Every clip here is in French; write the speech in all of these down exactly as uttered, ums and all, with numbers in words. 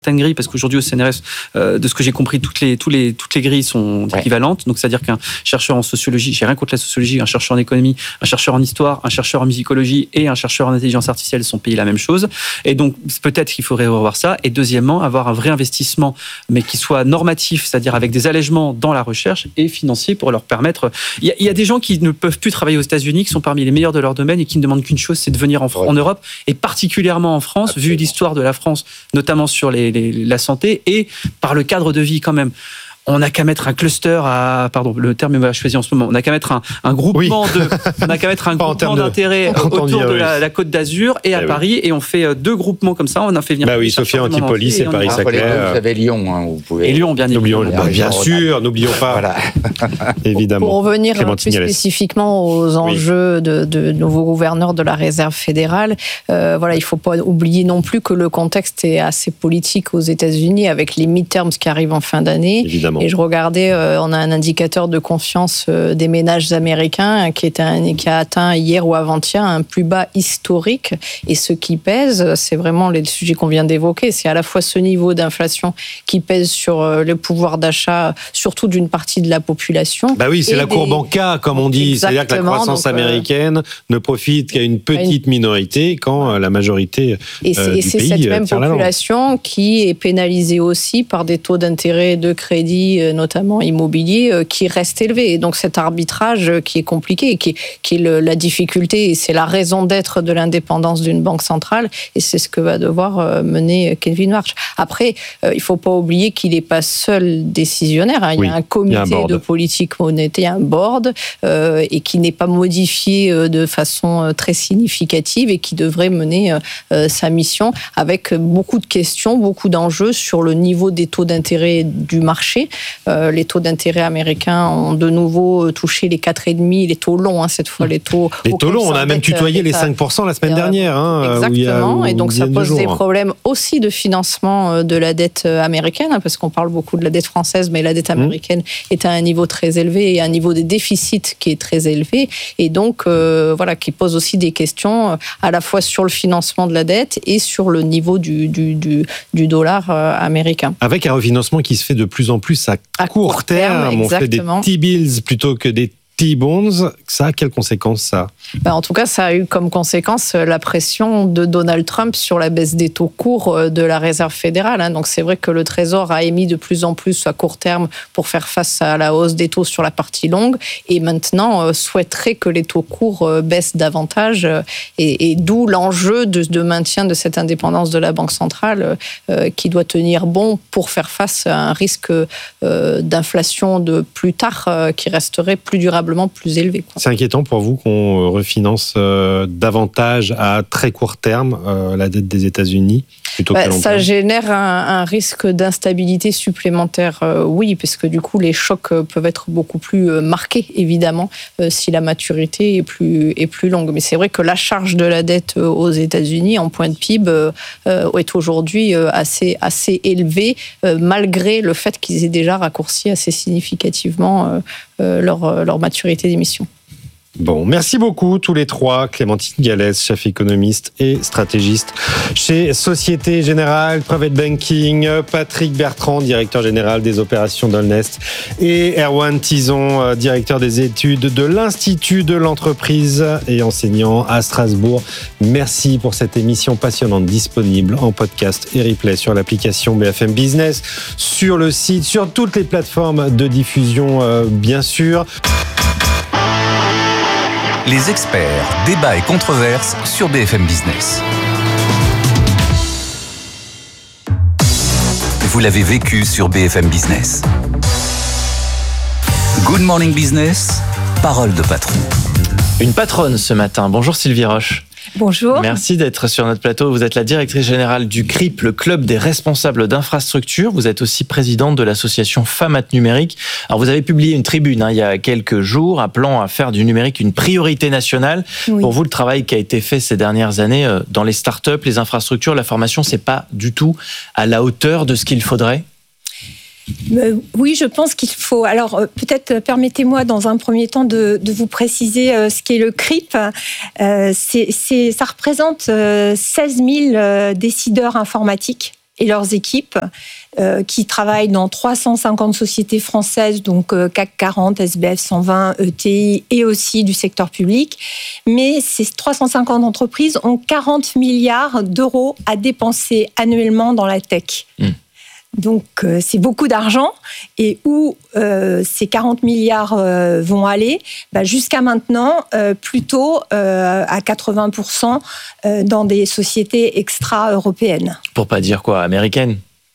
grilles, parce qu'aujourd'hui au C N R S, euh, de ce que j'ai compris, toutes les, tous les, toutes les grilles sont ouais. équivalentes. Donc, c'est-à-dire qu'un chercheur en sociologie, j'ai rien contre la sociologie, un chercheur en économie, un chercheur en histoire, un chercheur en musicologie et un chercheur en intelligence artificielle sont payés la même chose. Et donc, peut-être qu'il faudrait revoir ça. Et deuxièmement, avoir un vrai investissement, mais qui soit normatif, c'est-à-dire avec des allègements dans la recherche et financier pour leur permettre. Il y a, il y a des gens qui ne peuvent plus travailler aux États-Unis, qui sont parmi les meilleurs de leur domaine et qui ne demandent qu'une chose, c'est de venir en, ouais. en Europe et particulièrement en France, Absolument. vu l'histoire de la France, notamment sur les Les, la santé et par le cadre de vie quand même. On n'a qu'à mettre un cluster à, pardon, le terme est mal choisi en ce moment. On n'a qu'à mettre un, un groupement oui. de, on n'a qu'à mettre un groupement d'intérêts autour dire, de la, oui. la Côte d'Azur et à eh Paris, oui. et on fait deux groupements comme ça. On a fait venir. Bah oui, Sophia Antipolis et Paris-Saclay. Vous avez Lyon, hein, vous pouvez. Et Lyon, bien évidemment. N'oublions, bah, bien sûr, n'oublions pas. Voilà. Évidemment. Pour revenir plus spécifiquement aux enjeux oui. de, de nouveaux gouverneurs de la Réserve fédérale, euh, voilà, il faut pas oublier non plus que le contexte est assez politique aux États-Unis avec les midterms qui arrivent en fin d'année. Évidemment. Et je regardais. On a un indicateur de confiance des ménages américains qui, est un, qui a atteint hier ou avant-hier un plus bas historique. Et ce qui pèse, c'est vraiment les sujets qu'on vient d'évoquer. C'est à la fois ce niveau d'inflation qui pèse sur le pouvoir d'achat, surtout d'une partie de la population. Bah oui, c'est la des... courbe en K, comme on dit. Exactement. C'est-à-dire que la croissance donc, américaine euh... ne profite qu'à une petite une... minorité quand la majorité et c'est, euh, du et c'est pays cette même population qui est pénalisée aussi par des taux d'intérêt de crédit, notamment immobilier, qui reste élevé. Et donc cet arbitrage qui est compliqué, qui est, qui est le, la difficulté, et c'est la raison d'être de l'indépendance d'une banque centrale, et c'est ce que va devoir mener Kevin Warsh. Après, il ne faut pas oublier qu'il n'est pas seul décisionnaire. Hein. Il oui, y a un comité a un de politique monétaire, un board, euh, et qui n'est pas modifié de façon très significative et qui devrait mener euh, sa mission avec beaucoup de questions, beaucoup d'enjeux sur le niveau des taux d'intérêt du marché. Euh, les taux d'intérêt américains ont de nouveau touché les quatre virgule cinq, les taux longs, hein, cette fois, les taux... Les taux longs, on a même tutoyé les cinq pour cent la semaine dernière. Hein, exactement, a, et donc ça pose jours, des hein. problèmes aussi de financement de la dette américaine, hein, parce qu'on parle beaucoup de la dette française, mais la dette américaine mmh. est à un niveau très élevé et un niveau des déficits qui est très élevé, et donc euh, voilà, qui pose aussi des questions à la fois sur le financement de la dette et sur le niveau du, du, du, du dollar euh, américain. Avec un refinancement qui se fait de plus en plus à, à court, court terme, terme on fait des T-bills plutôt que des T-bonds, ça a quelles conséquences, ça ? Ben, en tout cas, ça a eu comme conséquence la pression de Donald Trump sur la baisse des taux courts de la Réserve fédérale. Hein. Donc c'est vrai que le Trésor a émis de plus en plus à court terme pour faire face à la hausse des taux sur la partie longue, et maintenant euh, souhaiterait que les taux courts euh, baissent davantage, euh, et, et d'où l'enjeu de, de maintien de cette indépendance de la Banque centrale euh, qui doit tenir bon pour faire face à un risque euh, d'inflation de plus tard euh, qui resterait plus durable, plus élevé. C'est inquiétant pour vous qu'on refinance euh, davantage à très court terme euh, la dette des États-Unis plutôt bah, qu'à long ça terme. génère un, un risque d'instabilité supplémentaire, euh, oui, parce que du coup les chocs peuvent être beaucoup plus euh, marqués, évidemment, euh, si la maturité est plus, est plus longue. Mais c'est vrai que la charge de la dette aux États-Unis en point de P I B euh, est aujourd'hui assez, assez élevée, euh, malgré le fait qu'ils aient déjà raccourci assez significativement euh, euh, leur, leur maturité d'émission. Bon, merci beaucoup tous les trois. Clémentine Gallès, chef économiste et stratégiste chez Société Générale Private Banking, Patrick Bertrand, directeur général des opérations d'Holnest, et Erwan Tison, directeur des études de l'Institut de l'entreprise et enseignant à Strasbourg. Merci pour cette émission passionnante, disponible en podcast et replay sur l'application B F M Business, sur le site, sur toutes les plateformes de diffusion, euh, bien sûr. Les experts, débats et controverses sur B F M Business. Vous l'avez vécu sur B F M Business. Good Morning Business, parole de patron. Une patronne ce matin. Bonjour Sylvie Roche. Bonjour. Merci d'être sur notre plateau. Vous êtes la directrice générale du C R I P, le club des responsables d'infrastructures. Vous êtes aussi présidente de l'association Famat Numérique. Alors vous avez publié une tribune hein, il y a quelques jours appelant à faire du numérique une priorité nationale. Oui. Pour vous, le travail qui a été fait ces dernières années euh, dans les startups, les infrastructures, la formation, c'est pas du tout à la hauteur de ce qu'il faudrait ? Euh, oui, je pense qu'il faut... Alors, euh, peut-être, permettez-moi, dans un premier temps, de, de vous préciser euh, ce qu'est le C R I P. Euh, c'est, c'est, ça représente euh, seize mille euh, décideurs informatiques et leurs équipes euh, qui travaillent dans trois cent cinquante sociétés françaises, donc euh, C A C quarante, S B F cent vingt, E T I et aussi du secteur public. Mais ces trois cent cinquante entreprises ont quarante milliards d'euros à dépenser annuellement dans la tech. Mmh. Donc, euh, c'est beaucoup d'argent. Et où euh, ces quarante milliards euh, vont aller, bah, jusqu'à maintenant, euh, plutôt euh, à quatre-vingts pour cent euh, dans des sociétés extra-européennes. Pour pas dire quoi, américaines ?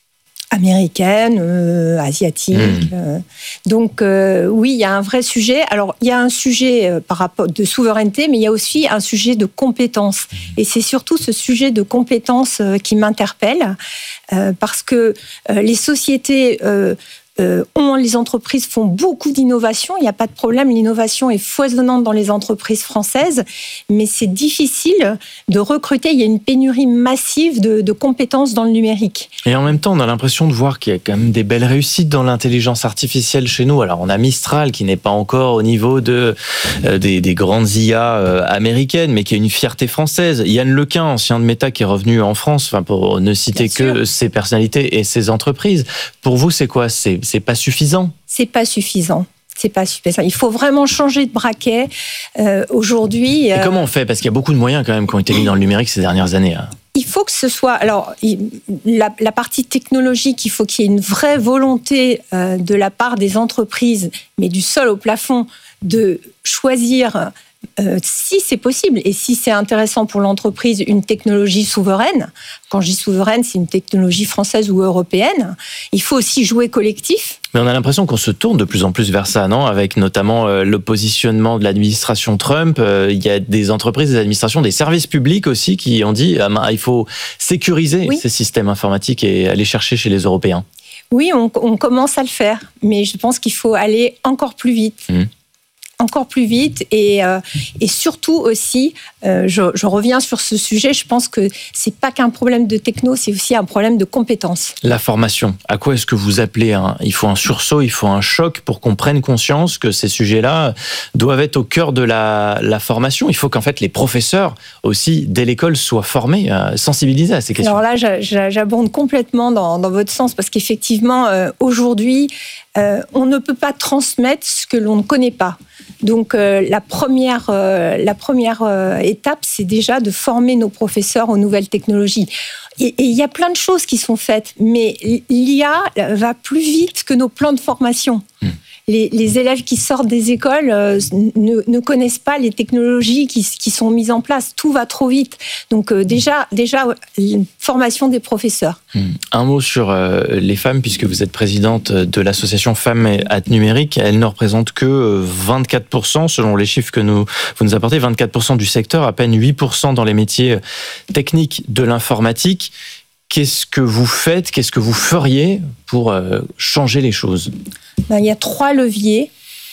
Américaines, euh, asiatiques. Mmh. Euh. Donc, euh, oui, il y a un vrai sujet. Alors, il y a un sujet euh, par rapport de souveraineté, mais il y a aussi un sujet de compétences. Et c'est surtout ce sujet de compétences euh, qui m'interpelle, euh, parce que euh, les sociétés... Euh, Euh, ont, les entreprises font beaucoup d'innovation, il n'y a pas de problème, l'innovation est foisonnante dans les entreprises françaises, mais c'est difficile de recruter, il y a une pénurie massive de, de compétences dans le numérique. Et en même temps, on a l'impression de voir qu'il y a quand même des belles réussites dans l'intelligence artificielle chez nous. Alors on a Mistral qui n'est pas encore au niveau de, euh, des, des grandes I A euh, américaines, mais qui a une fierté française. Yann Lequin, ancien de Meta, qui est revenu en France, enfin, pour ne citer Bien que sûr. Ses personnalités et ses entreprises. Pour vous, c'est quoi ? C'est C'est pas suffisant. C'est pas suffisant. C'est pas suffisant. Il faut vraiment changer de braquet euh, aujourd'hui. Et euh... comment on fait ? Parce qu'il y a beaucoup de moyens quand même qui ont été mis dans le numérique ces dernières années. Hein. Il faut que ce soit... Alors, la, la partie technologique, il faut qu'il y ait une vraie volonté euh, de la part des entreprises, mais du sol au plafond, de choisir... Euh, si c'est possible et si c'est intéressant pour l'entreprise, une technologie souveraine. Quand je dis souveraine, c'est une technologie française ou européenne. Il faut aussi jouer collectif. Mais on a l'impression qu'on se tourne de plus en plus vers ça, non ? Avec notamment euh, le positionnement de l'administration Trump. Euh, il y a des entreprises, des administrations, des services publics aussi qui ont dit ah, ben, il faut sécuriser oui. ces systèmes informatiques et aller chercher chez les Européens. Oui, on, on commence à le faire, mais je pense qu'il faut aller encore plus vite. Mmh. encore plus vite et, euh, et surtout aussi, euh, je, je reviens sur ce sujet, je pense que c'est pas qu'un problème de techno, c'est aussi un problème de compétences. La formation, à quoi est-ce que vous appelez un, il faut un sursaut, il faut un choc pour qu'on prenne conscience que ces sujets-là doivent être au cœur de la, la formation. Il faut qu'en fait les professeurs aussi, dès l'école, soient formés, euh, sensibilisés à ces questions. Alors là, j'abonde complètement dans, dans votre sens parce qu'effectivement, euh, aujourd'hui, euh, on ne peut pas transmettre ce que l'on ne connaît pas. Donc euh, la première, euh, la première euh, étape, c'est déjà de former nos professeurs aux nouvelles technologies. Et il y a plein de choses qui sont faites, mais l'I A va plus vite que nos plans de formation. Mmh. Les, les élèves qui sortent des écoles euh, ne, ne connaissent pas les technologies qui, qui sont mises en place. Tout va trop vite. Donc euh, déjà, déjà, formation des professeurs. Mmh. Un mot sur euh, les femmes, puisque vous êtes présidente de l'association Femmes at Numérique. Elles ne représentent que vingt-quatre pour cent, selon les chiffres que nous, vous nous apportez, vingt-quatre pour cent du secteur, à peine huit pour cent dans les métiers techniques de l'informatique. Qu'est-ce que vous faites, qu'est-ce que vous feriez pour euh, changer les choses ? Ben, il y a trois leviers.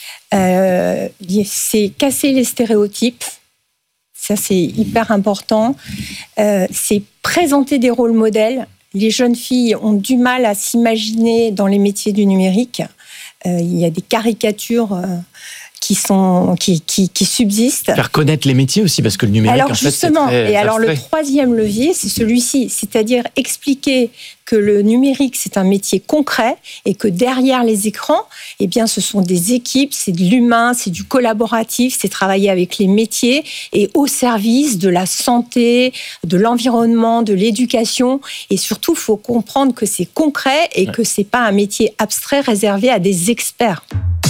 Euh, c'est casser les stéréotypes. Ça, c'est hyper important. Euh, c'est présenter des rôles modèles. Les jeunes filles ont du mal à s'imaginer dans les métiers du numérique. Euh, il y a des caricatures... Euh, qui sont qui, qui qui subsistent. Faire connaître les métiers aussi, parce que le numérique, alors, en fait, justement, c'est très et alors abstrait. Le troisième levier, c'est celui-ci, c'est-à-dire expliquer que le numérique, c'est un métier concret et que derrière les écrans, eh bien, ce sont des équipes, c'est de l'humain, c'est du collaboratif, c'est travailler avec les métiers et au service de la santé, de l'environnement, de l'éducation. Et surtout, il faut comprendre que c'est concret et ouais. que c'est pas un métier abstrait réservé à des experts.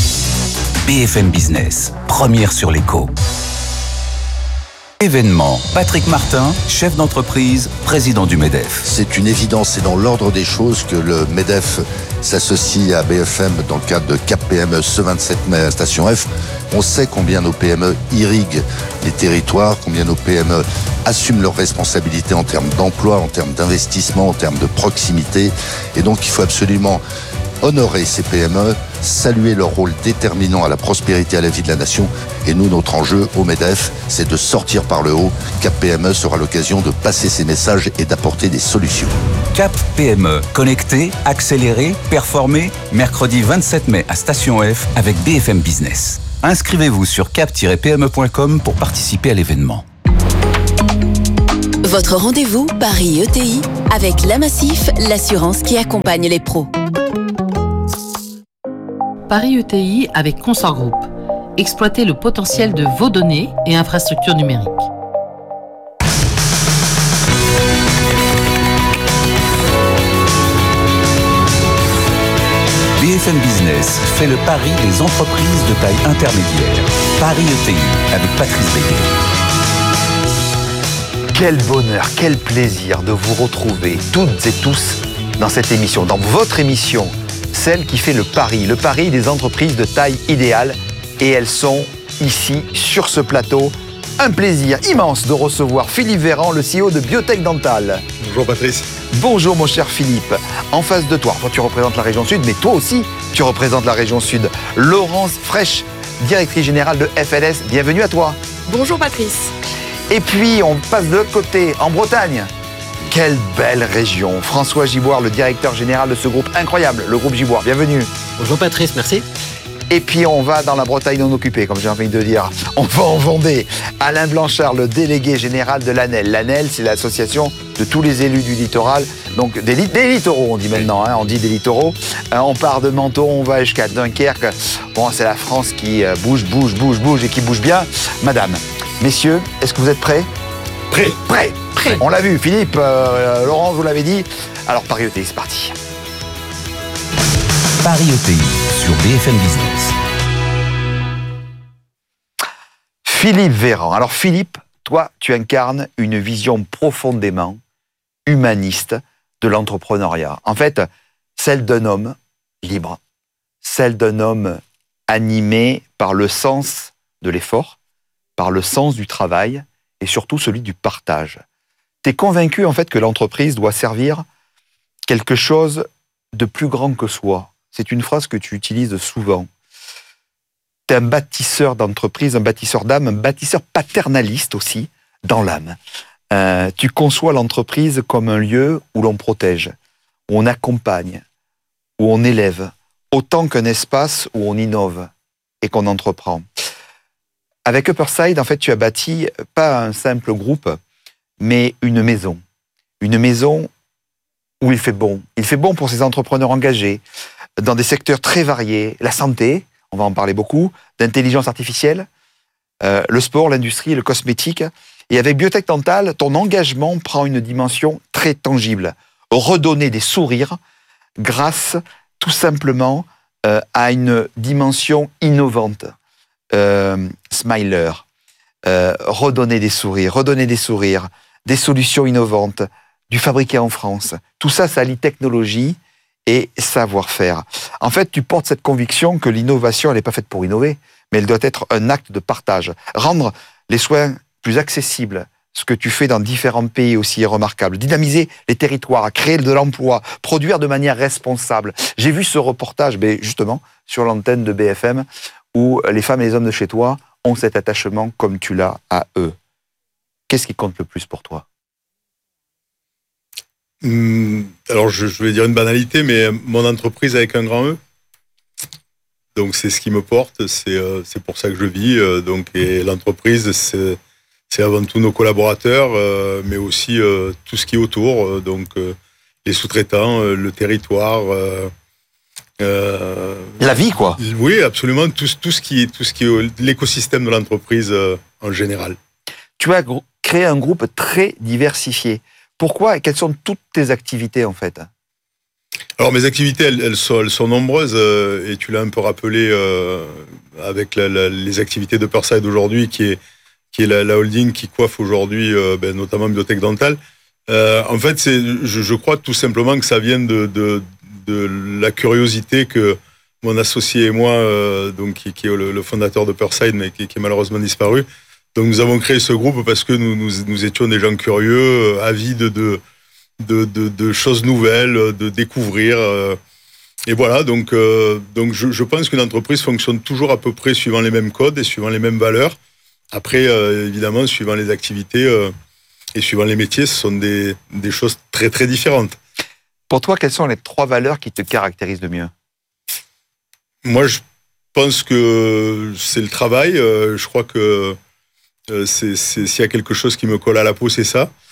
B F M Business, première sur l'écho. Événement, Patrick Martin, chef d'entreprise, président du MEDEF. C'est une évidence, c'est dans l'ordre des choses que le MEDEF s'associe à B F M dans le cadre de Cap P M E ce vingt-sept mai à Station F. On sait combien nos P M E irriguent les territoires, combien nos P M E assument leurs responsabilités en termes d'emploi, en termes d'investissement, en termes de proximité. Et donc il faut absolument honorer ces P M E, saluer leur rôle déterminant à la prospérité et à la vie de la nation. Et nous, notre enjeu au MEDEF, c'est de sortir par le haut. Cap P M E sera l'occasion de passer ces messages et d'apporter des solutions. Cap P M E, connecter, accélérer, performer, mercredi vingt-sept mai à Station F avec B F M Business. Inscrivez-vous sur cap tiret p m e point com pour participer à l'événement. Votre rendez-vous Paris E T I avec la Massif, l'assurance qui accompagne les pros. Paris E T I avec Consort Group. Exploitez le potentiel de vos données et infrastructures numériques. B F M Business fait le pari des entreprises de taille intermédiaire. Paris E T I avec Patrice Béguet. Quel bonheur, quel plaisir de vous retrouver toutes et tous dans cette émission, dans votre émission, celle qui fait le pari, le pari des entreprises de taille idéale. Et elles sont ici, sur ce plateau. Un plaisir immense de recevoir Philippe Véran, le C E O de Biotech Dental. Bonjour Patrice. Bonjour mon cher Philippe. En face de toi, toi tu représentes la région Sud, mais toi aussi tu représentes la région Sud. Laurence Fraîche, directrice générale de F L S, bienvenue à toi. Bonjour Patrice. Et puis on passe de l'autre côté, en Bretagne. Quelle belle région. François Giboire, le directeur général de ce groupe incroyable, le groupe Giboire, bienvenue. Bonjour Patrice, merci. Et puis on va dans la Bretagne non occupée, comme j'ai envie de dire. On va en Vendée. Alain Blanchard, le délégué général de l'A N E L. L'A N E L, c'est l'association de tous les élus du littoral. Donc des, li- des littoraux, on dit maintenant, hein, on dit des littoraux. Euh, on part de Menton, on va jusqu'à Dunkerque. Bon, c'est la France qui euh, bouge, bouge, bouge, bouge et qui bouge bien. Madame, messieurs, est-ce que vous êtes prêts ? Prêt. Prêt. Prêt. On l'a vu, Philippe, euh, Laurence, vous l'avez dit. Alors Paris E T I, c'est parti. Paris E T I sur B F M Business. Philippe Véran. Alors Philippe, toi, tu incarnes une vision profondément humaniste de l'entrepreneuriat. En fait, celle d'un homme libre, celle d'un homme animé par le sens de l'effort, par le sens du travail et surtout celui du partage. Tu es convaincu en fait que l'entreprise doit servir quelque chose de plus grand que soi. C'est une phrase que tu utilises souvent. Tu es un bâtisseur d'entreprise, un bâtisseur d'âme, un bâtisseur paternaliste aussi, dans l'âme. Euh, tu conçois l'entreprise comme un lieu où l'on protège, où on accompagne, où on élève, autant qu'un espace où on innove et qu'on entreprend. Avec Upperside, en fait, tu as bâti pas un simple groupe, mais une maison. Une maison où il fait bon. Il fait bon pour ces entrepreneurs engagés, dans des secteurs très variés, la santé, on va en parler beaucoup, l'intelligence artificielle, euh, le sport, l'industrie, le cosmétique. Et avec Biotech Dental, ton engagement prend une dimension très tangible. Redonner des sourires grâce tout simplement euh, à une dimension innovante. Euh, smiler, euh, redonner des sourires, redonner des sourires, des solutions innovantes, du fabriqué en France. Tout ça, ça allie technologie et savoir-faire. En fait, tu portes cette conviction que l'innovation, elle n'est pas faite pour innover, mais elle doit être un acte de partage. Rendre les soins plus accessibles, ce que tu fais dans différents pays aussi est remarquable. Dynamiser les territoires, créer de l'emploi, produire de manière responsable. J'ai vu ce reportage, mais justement, sur l'antenne de B F M, où les femmes et les hommes de chez toi ont cet attachement comme tu l'as à eux. Qu'est-ce qui compte le plus pour toi ? Alors, je, je vais dire une banalité, mais mon entreprise avec un grand E. Donc, c'est ce qui me porte, c'est, euh, c'est pour ça que je vis. Euh, donc, et l'entreprise, c'est, c'est avant tout nos collaborateurs, euh, mais aussi euh, tout ce qui est autour. Euh, donc, euh, les sous-traitants, euh, le territoire. Euh, euh, La vie, quoi. Oui, absolument. Tout, tout, ce qui, tout ce qui est l'écosystème de l'entreprise euh, en général. Tu as créé un groupe très diversifié. Pourquoi et quelles sont toutes tes activités en fait ? Alors mes activités, elles, elles, sont, elles sont nombreuses euh, et tu l'as un peu rappelé euh, avec la, la, les activités de Upperside aujourd'hui, qui est, qui est la, la holding qui coiffe aujourd'hui euh, ben, notamment Biotech Dental. Euh, en fait, c'est, je, je crois tout simplement que ça vient de, de, de la curiosité que mon associé et moi, euh, donc, qui, qui est le, le fondateur de Upperside, mais qui, qui est malheureusement disparu. Donc nous avons créé ce groupe parce que nous, nous, nous étions des gens curieux, avides de, de, de, de choses nouvelles, de découvrir. Et voilà, donc, euh, donc je, je pense qu'une entreprise fonctionne toujours à peu près suivant les mêmes codes et suivant les mêmes valeurs. Après, euh, évidemment, suivant les activités euh, et suivant les métiers, ce sont des, des choses très très différentes. Pour toi, quelles sont les trois valeurs qui te caractérisent le mieux ? Moi, je pense que c'est le travail. Euh, je crois que Euh, c'est, c'est, s'il y a quelque chose qui me colle à la peau, c'est ça.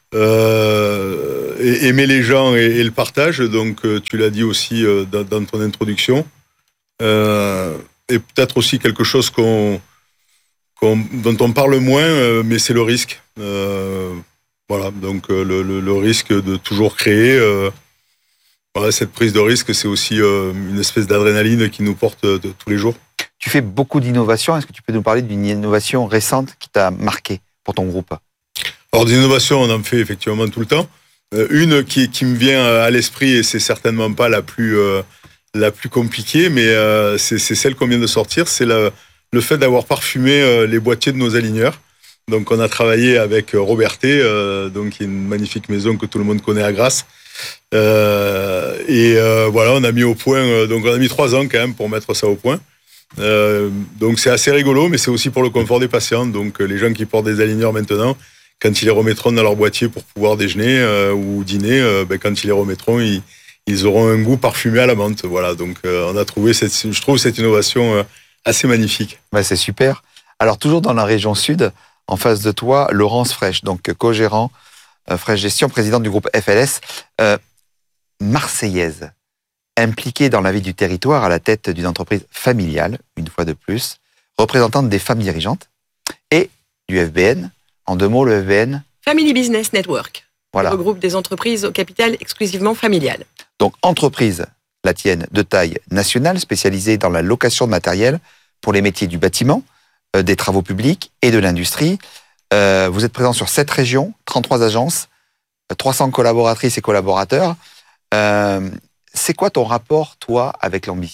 euh, aimer les gens et, et le partage. Donc, euh, tu l'as dit aussi euh, dans, dans ton introduction. Euh, et peut-être aussi quelque chose qu'on, qu'on, dont on parle moins, euh, mais c'est le risque. Euh, voilà, donc euh, le, le, le risque de toujours créer. Euh, voilà, cette prise de risque, c'est aussi euh, une espèce d'adrénaline qui nous porte de, de, tous les jours. Tu fais beaucoup d'innovations. Est-ce que tu peux nous parler d'une innovation récente qui t'a marqué pour ton groupe ? Alors, des innovations, on en fait effectivement tout le temps. Euh, une qui, qui me vient à l'esprit, et c'est certainement pas la plus, euh, la plus compliquée, mais euh, c'est, c'est celle qu'on vient de sortir, c'est la, le fait d'avoir parfumé euh, les boîtiers de nos aligneurs. Donc, on a travaillé avec Robertet, euh, donc qui est une magnifique maison que tout le monde connaît à Grasse. Euh, et euh, voilà, on a mis au point, euh, donc on a mis trois ans quand même pour mettre ça au point. Euh, donc, c'est assez rigolo, mais c'est aussi pour le confort des patients. Donc, euh, les gens qui portent des aligneurs maintenant, quand ils les remettront dans leur boîtier pour pouvoir déjeuner euh, ou dîner, euh, ben, quand ils les remettront, ils, ils auront un goût parfumé à la menthe. Voilà, donc euh, on a trouvé cette, je trouve cette innovation euh, assez magnifique. Ben, c'est super. Alors, toujours dans la région sud, en face de toi, Laurence Fraîche, donc co-gérant euh, Fraîche Gestion, présidente du groupe F L S, euh, marseillaise, impliquée dans la vie du territoire à la tête d'une entreprise familiale, une fois de plus, représentante des femmes dirigeantes et du F B N. En deux mots, le F B N. Family Business Network. Voilà. Qui regroupe des entreprises au capital exclusivement familial. Donc, entreprise, la tienne, de taille nationale, spécialisée dans la location de matériel pour les métiers du bâtiment, euh, des travaux publics et de l'industrie. Euh, vous êtes présent sur sept régions, trente-trois agences, trois cents collaboratrices et collaborateurs. Euh, c'est quoi ton rapport, toi, avec l'ambition ?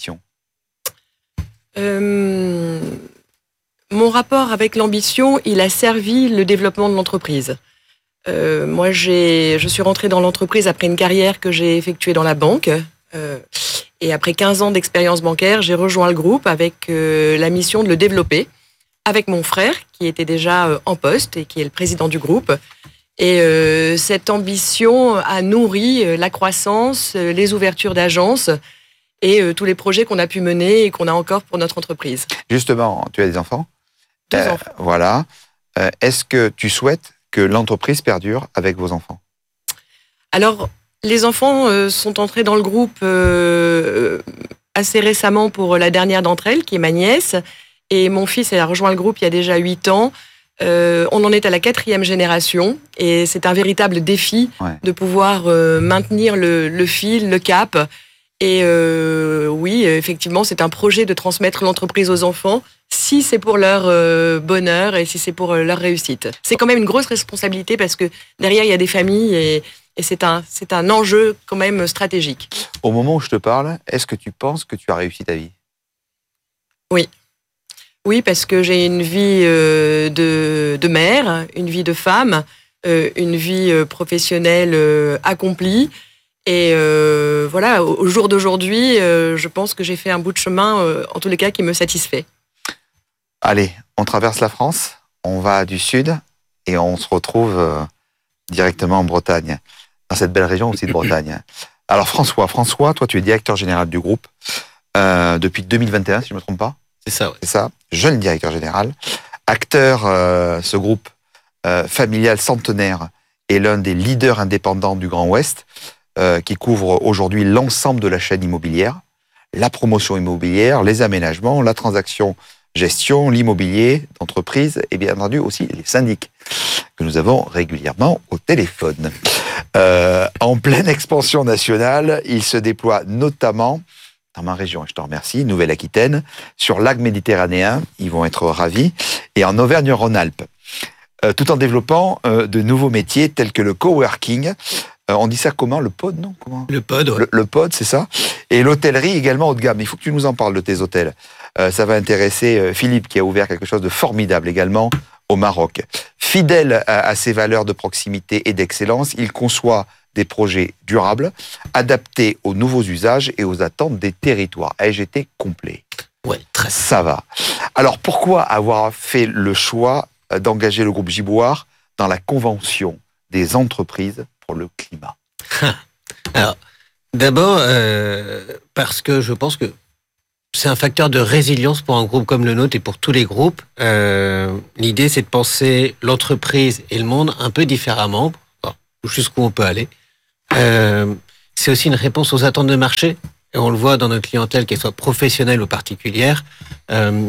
euh, Mon rapport avec l'ambition, il a servi le développement de l'entreprise. Euh, moi, j'ai, je suis rentrée dans l'entreprise après une carrière que j'ai effectuée dans la banque. Euh, et après quinze ans d'expérience bancaire, j'ai rejoint le groupe avec euh, la mission de le développer, avec mon frère, qui était déjà euh, en poste et qui est le président du groupe. Et euh, cette ambition a nourri euh, la croissance, euh, les ouvertures d'agences et euh, tous les projets qu'on a pu mener et qu'on a encore pour notre entreprise. Justement, tu as des enfants ? Deux euh, enfants. Voilà. Euh, est-ce que tu souhaites que l'entreprise perdure avec vos enfants ? Alors, les enfants euh, sont entrés dans le groupe euh, assez récemment pour la dernière d'entre elles, qui est ma nièce. Et mon fils a rejoint le groupe il y a déjà huit ans. Euh, on en est à la quatrième génération. Et c'est un véritable défi ouais. de pouvoir euh, maintenir le, le fil, le cap. Et euh, oui, effectivement, c'est un projet de transmettre l'entreprise aux enfants, si c'est pour leur euh, bonheur et si c'est pour euh, leur réussite. C'est quand même une grosse responsabilité parce que derrière, il y a des familles et, et c'est un, c'est un enjeu quand même stratégique. Au moment où je te parle, est-ce que tu penses que tu as réussi ta vie ? Oui. Oui, parce que j'ai une vie euh, de, de mère, une vie de femme, euh, une vie euh, professionnelle euh, accomplie. Et euh, voilà, au, au jour d'aujourd'hui, euh, je pense que j'ai fait un bout de chemin, euh, en tous les cas, qui me satisfait. Allez, on traverse la France, on va du sud et on se retrouve euh, directement en Bretagne, dans cette belle région aussi de Bretagne. Alors François, François, toi tu es directeur général du groupe euh, depuis deux mille vingt et un, si je ne me trompe pas. C'est ça, ouais. C'est ça, jeune directeur général. Acteur, euh, ce groupe euh, familial centenaire est l'un des leaders indépendants du Grand Ouest, euh, qui couvre aujourd'hui l'ensemble de la chaîne immobilière, la promotion immobilière, les aménagements, la transaction gestion, l'immobilier d'entreprise et bien entendu aussi les syndics que nous avons régulièrement au téléphone. Euh, en pleine expansion nationale, il se déploie notamment dans ma région, et je te remercie, Nouvelle-Aquitaine, sur l'A G méditerranéen, ils vont être ravis, et en Auvergne-Rhône-Alpes, euh, tout en développant euh, de nouveaux métiers tels que le coworking. Euh, on dit ça comment ? Le pod, non ? Comment ? Le pod, ouais. Le, le pod, c'est ça. Et l'hôtellerie également haut de gamme. Il faut que tu nous en parles de tes hôtels. Euh, ça va intéresser euh, Philippe qui a ouvert quelque chose de formidable également au Maroc. Fidèle à, à ses valeurs de proximité et d'excellence, il conçoit des projets durables, adaptés aux nouveaux usages et aux attentes des territoires. Ai-je été complet ? Ouais, très. Ça va. Alors pourquoi avoir fait le choix d'engager le groupe Giboire dans la Convention des entreprises pour le climat ? Alors, d'abord, euh, parce que je pense que c'est un facteur de résilience pour un groupe comme le nôtre et pour tous les groupes. Euh, l'idée, c'est de penser l'entreprise et le monde un peu différemment. Bon, jusqu'où on peut aller. Euh, c'est aussi une réponse aux attentes de marché. Et on le voit dans notre clientèle, qu'elle soit professionnelle ou particulière. Euh,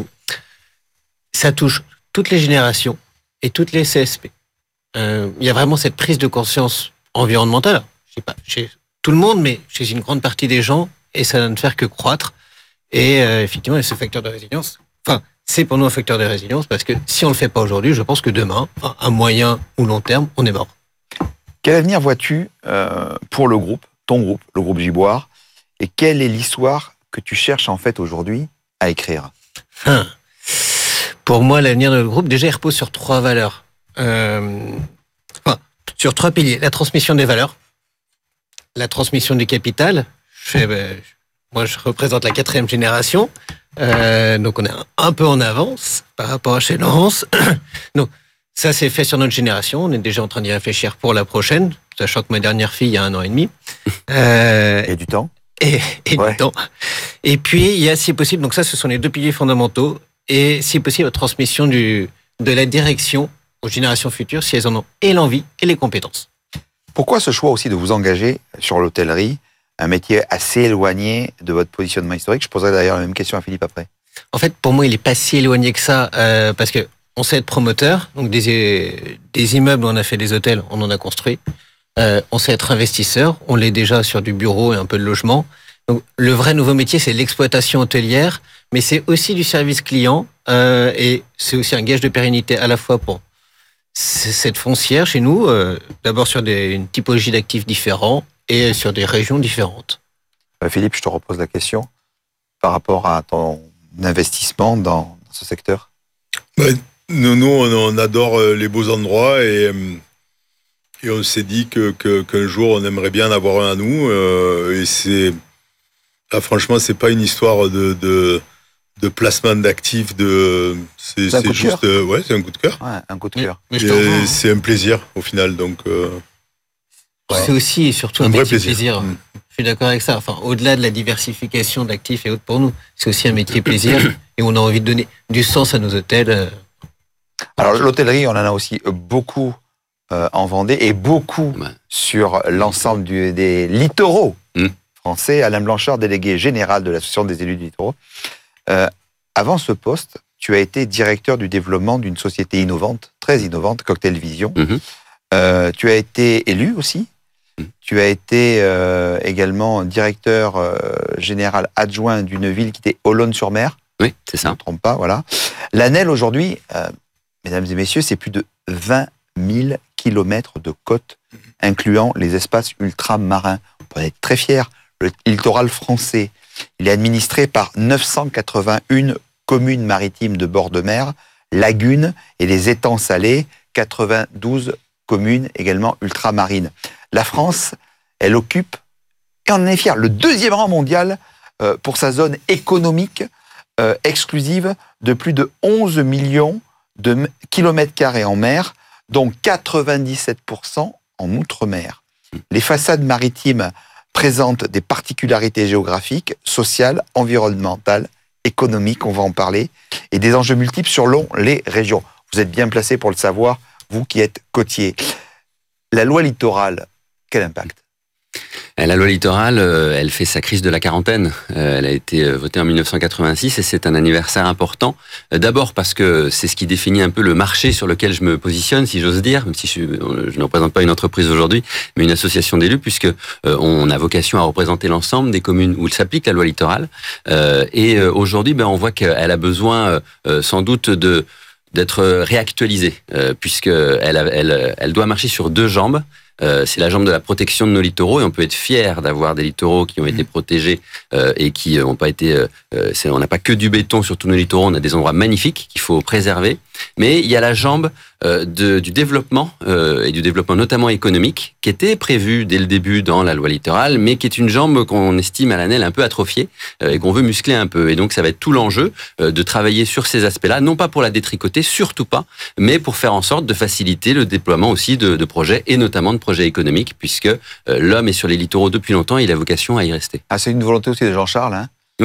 ça touche toutes les générations et toutes les C S P. Euh, il y a vraiment cette prise de conscience environnementale. Je sais pas chez tout le monde, mais chez une grande partie des gens, et ça ne faire que croître. Et euh, effectivement, ce facteur de résilience, enfin, c'est pour nous un facteur de résilience parce que si on le fait pas aujourd'hui, je pense que demain, à moyen ou long terme, on est mort. Quel avenir vois-tu euh, pour le groupe, ton groupe, le groupe Giboire, et quelle est l'histoire que tu cherches en fait aujourd'hui à écrire? Hein. Pour moi, l'avenir de notre groupe, déjà, il repose sur trois valeurs. Euh, enfin, sur trois piliers. La transmission des valeurs, la transmission du capital. Je fais, ben, moi, je représente la quatrième génération, euh, donc on est un, un peu en avance par rapport à chez Laurence. Donc, ça, c'est fait sur notre génération. On est déjà en train d'y réfléchir pour la prochaine, sachant que ma dernière fille, il y a un an et demi. Euh, et du temps. Et, et ouais. du temps. Et puis, il y a, si possible, donc ça, ce sont les deux piliers fondamentaux. Et si possible, la transmission du, de la direction aux générations futures, si elles en ont et l'envie et les compétences. Pourquoi ce choix aussi de vous engager sur l'hôtellerie, un métier assez éloigné de votre positionnement historique? Je poserai d'ailleurs la même question à Philippe après. En fait, pour moi, il n'est pas si éloigné que ça, euh, parce que on sait être promoteur, donc des, des immeubles, on a fait des hôtels, on en a construit. Euh, on sait être investisseur, on l'est déjà sur du bureau et un peu de logement. Donc, le vrai nouveau métier, c'est l'exploitation hôtelière, mais c'est aussi du service client, euh, et c'est aussi un gage de pérennité à la fois pour cette foncière chez nous, euh, d'abord sur des, une typologie d'actifs différents et sur des régions différentes. Euh, Philippe, je te repose la question par rapport à ton investissement dans, dans ce secteur. Ouais, nous, nous, on adore les beaux endroits et, et on s'est dit que, que, qu'un jour, on aimerait bien en avoir un à nous. Euh, et c'est, là, franchement, c'est pas une histoire de, de, de placement d'actifs. De, c'est, c'est, c'est juste, euh, ouais, c'est un coup de cœur. Ouais, un coup de cœur. Mais, mais c'est un plaisir au final, donc. Euh, ouais. C'est aussi et surtout un, un vrai métier plaisir. plaisir. Mmh. Je suis d'accord avec ça. Enfin, au-delà de la diversification d'actifs et autres pour nous, c'est aussi un métier plaisir et on a envie de donner du sens à nos hôtels. Alors l'hôtellerie, on en a aussi beaucoup euh, en Vendée et beaucoup ouais. sur l'ensemble du, des littoraux mmh. français. Alain Blanchard, délégué général de l'Association des élus du littoral. Euh, avant ce poste, tu as été directeur du développement d'une société innovante, très innovante, Cocktail Vision. Mmh. Euh, tu as été élu aussi. Mmh. Tu as été euh, également directeur euh, général adjoint d'une ville qui était Olonne-sur-Mer. Oui, c'est ça. Je ne me trompe pas, voilà. L'A N E L aujourd'hui, euh, mesdames et messieurs, c'est plus de vingt mille kilomètres de côte, incluant les espaces ultramarins. On peut être très fiers. Le littoral français, il est administré par neuf cent quatre-vingt-un communes maritimes de bord de mer, lagunes et les étangs salés, quatre-vingt-douze communes également ultramarines. La France, elle occupe, et on en est fiers, le deuxième rang mondial euh, pour sa zone économique euh, exclusive de plus de onze millions de m- kilomètres carrés en mer, dont quatre-vingt-dix-sept pour cent en outre-mer. Les façades maritimes présentent des particularités géographiques, sociales, environnementales, économiques, on va en parler, et des enjeux multiples selon les régions. Vous êtes bien placé pour le savoir, vous qui êtes côtier. La loi littorale, quel impact ? La loi littorale, elle fait sa crise de la quarantaine. Elle a été votée en dix-neuf cent quatre-vingt-six et c'est un anniversaire important. D'abord parce que c'est ce qui définit un peu le marché sur lequel je me positionne, si j'ose dire, même si je, je ne représente pas une entreprise aujourd'hui, mais une association d'élus, puisque on a vocation à représenter l'ensemble des communes où il s'applique la loi littorale. Et aujourd'hui, ben, on voit qu'elle a besoin sans doute de d'être réactualisée, puisqu'elle elle, elle doit marcher sur deux jambes. Euh, c'est la jambe de la protection de nos littoraux et on peut être fier d'avoir des littoraux qui ont été protégés euh, et qui n'ont pas été... Euh, c'est, on n'a pas que du béton sur tous nos littoraux, on a des endroits magnifiques qu'il faut préserver. Mais il y a la jambe euh, de, du développement euh, et du développement notamment économique qui était prévue dès le début dans la loi littorale, mais qui est une jambe qu'on estime à l'A N E L un peu atrophiée euh, et qu'on veut muscler un peu. Et donc ça va être tout l'enjeu euh, de travailler sur ces aspects-là, non pas pour la détricoter, surtout pas, mais pour faire en sorte de faciliter le déploiement aussi de, de projets et notamment de projets économiques, puisque euh, l'homme est sur les littoraux depuis longtemps et il a vocation à y rester. Ah, c'est une volonté aussi de Jean-Charles, hein ? Oui.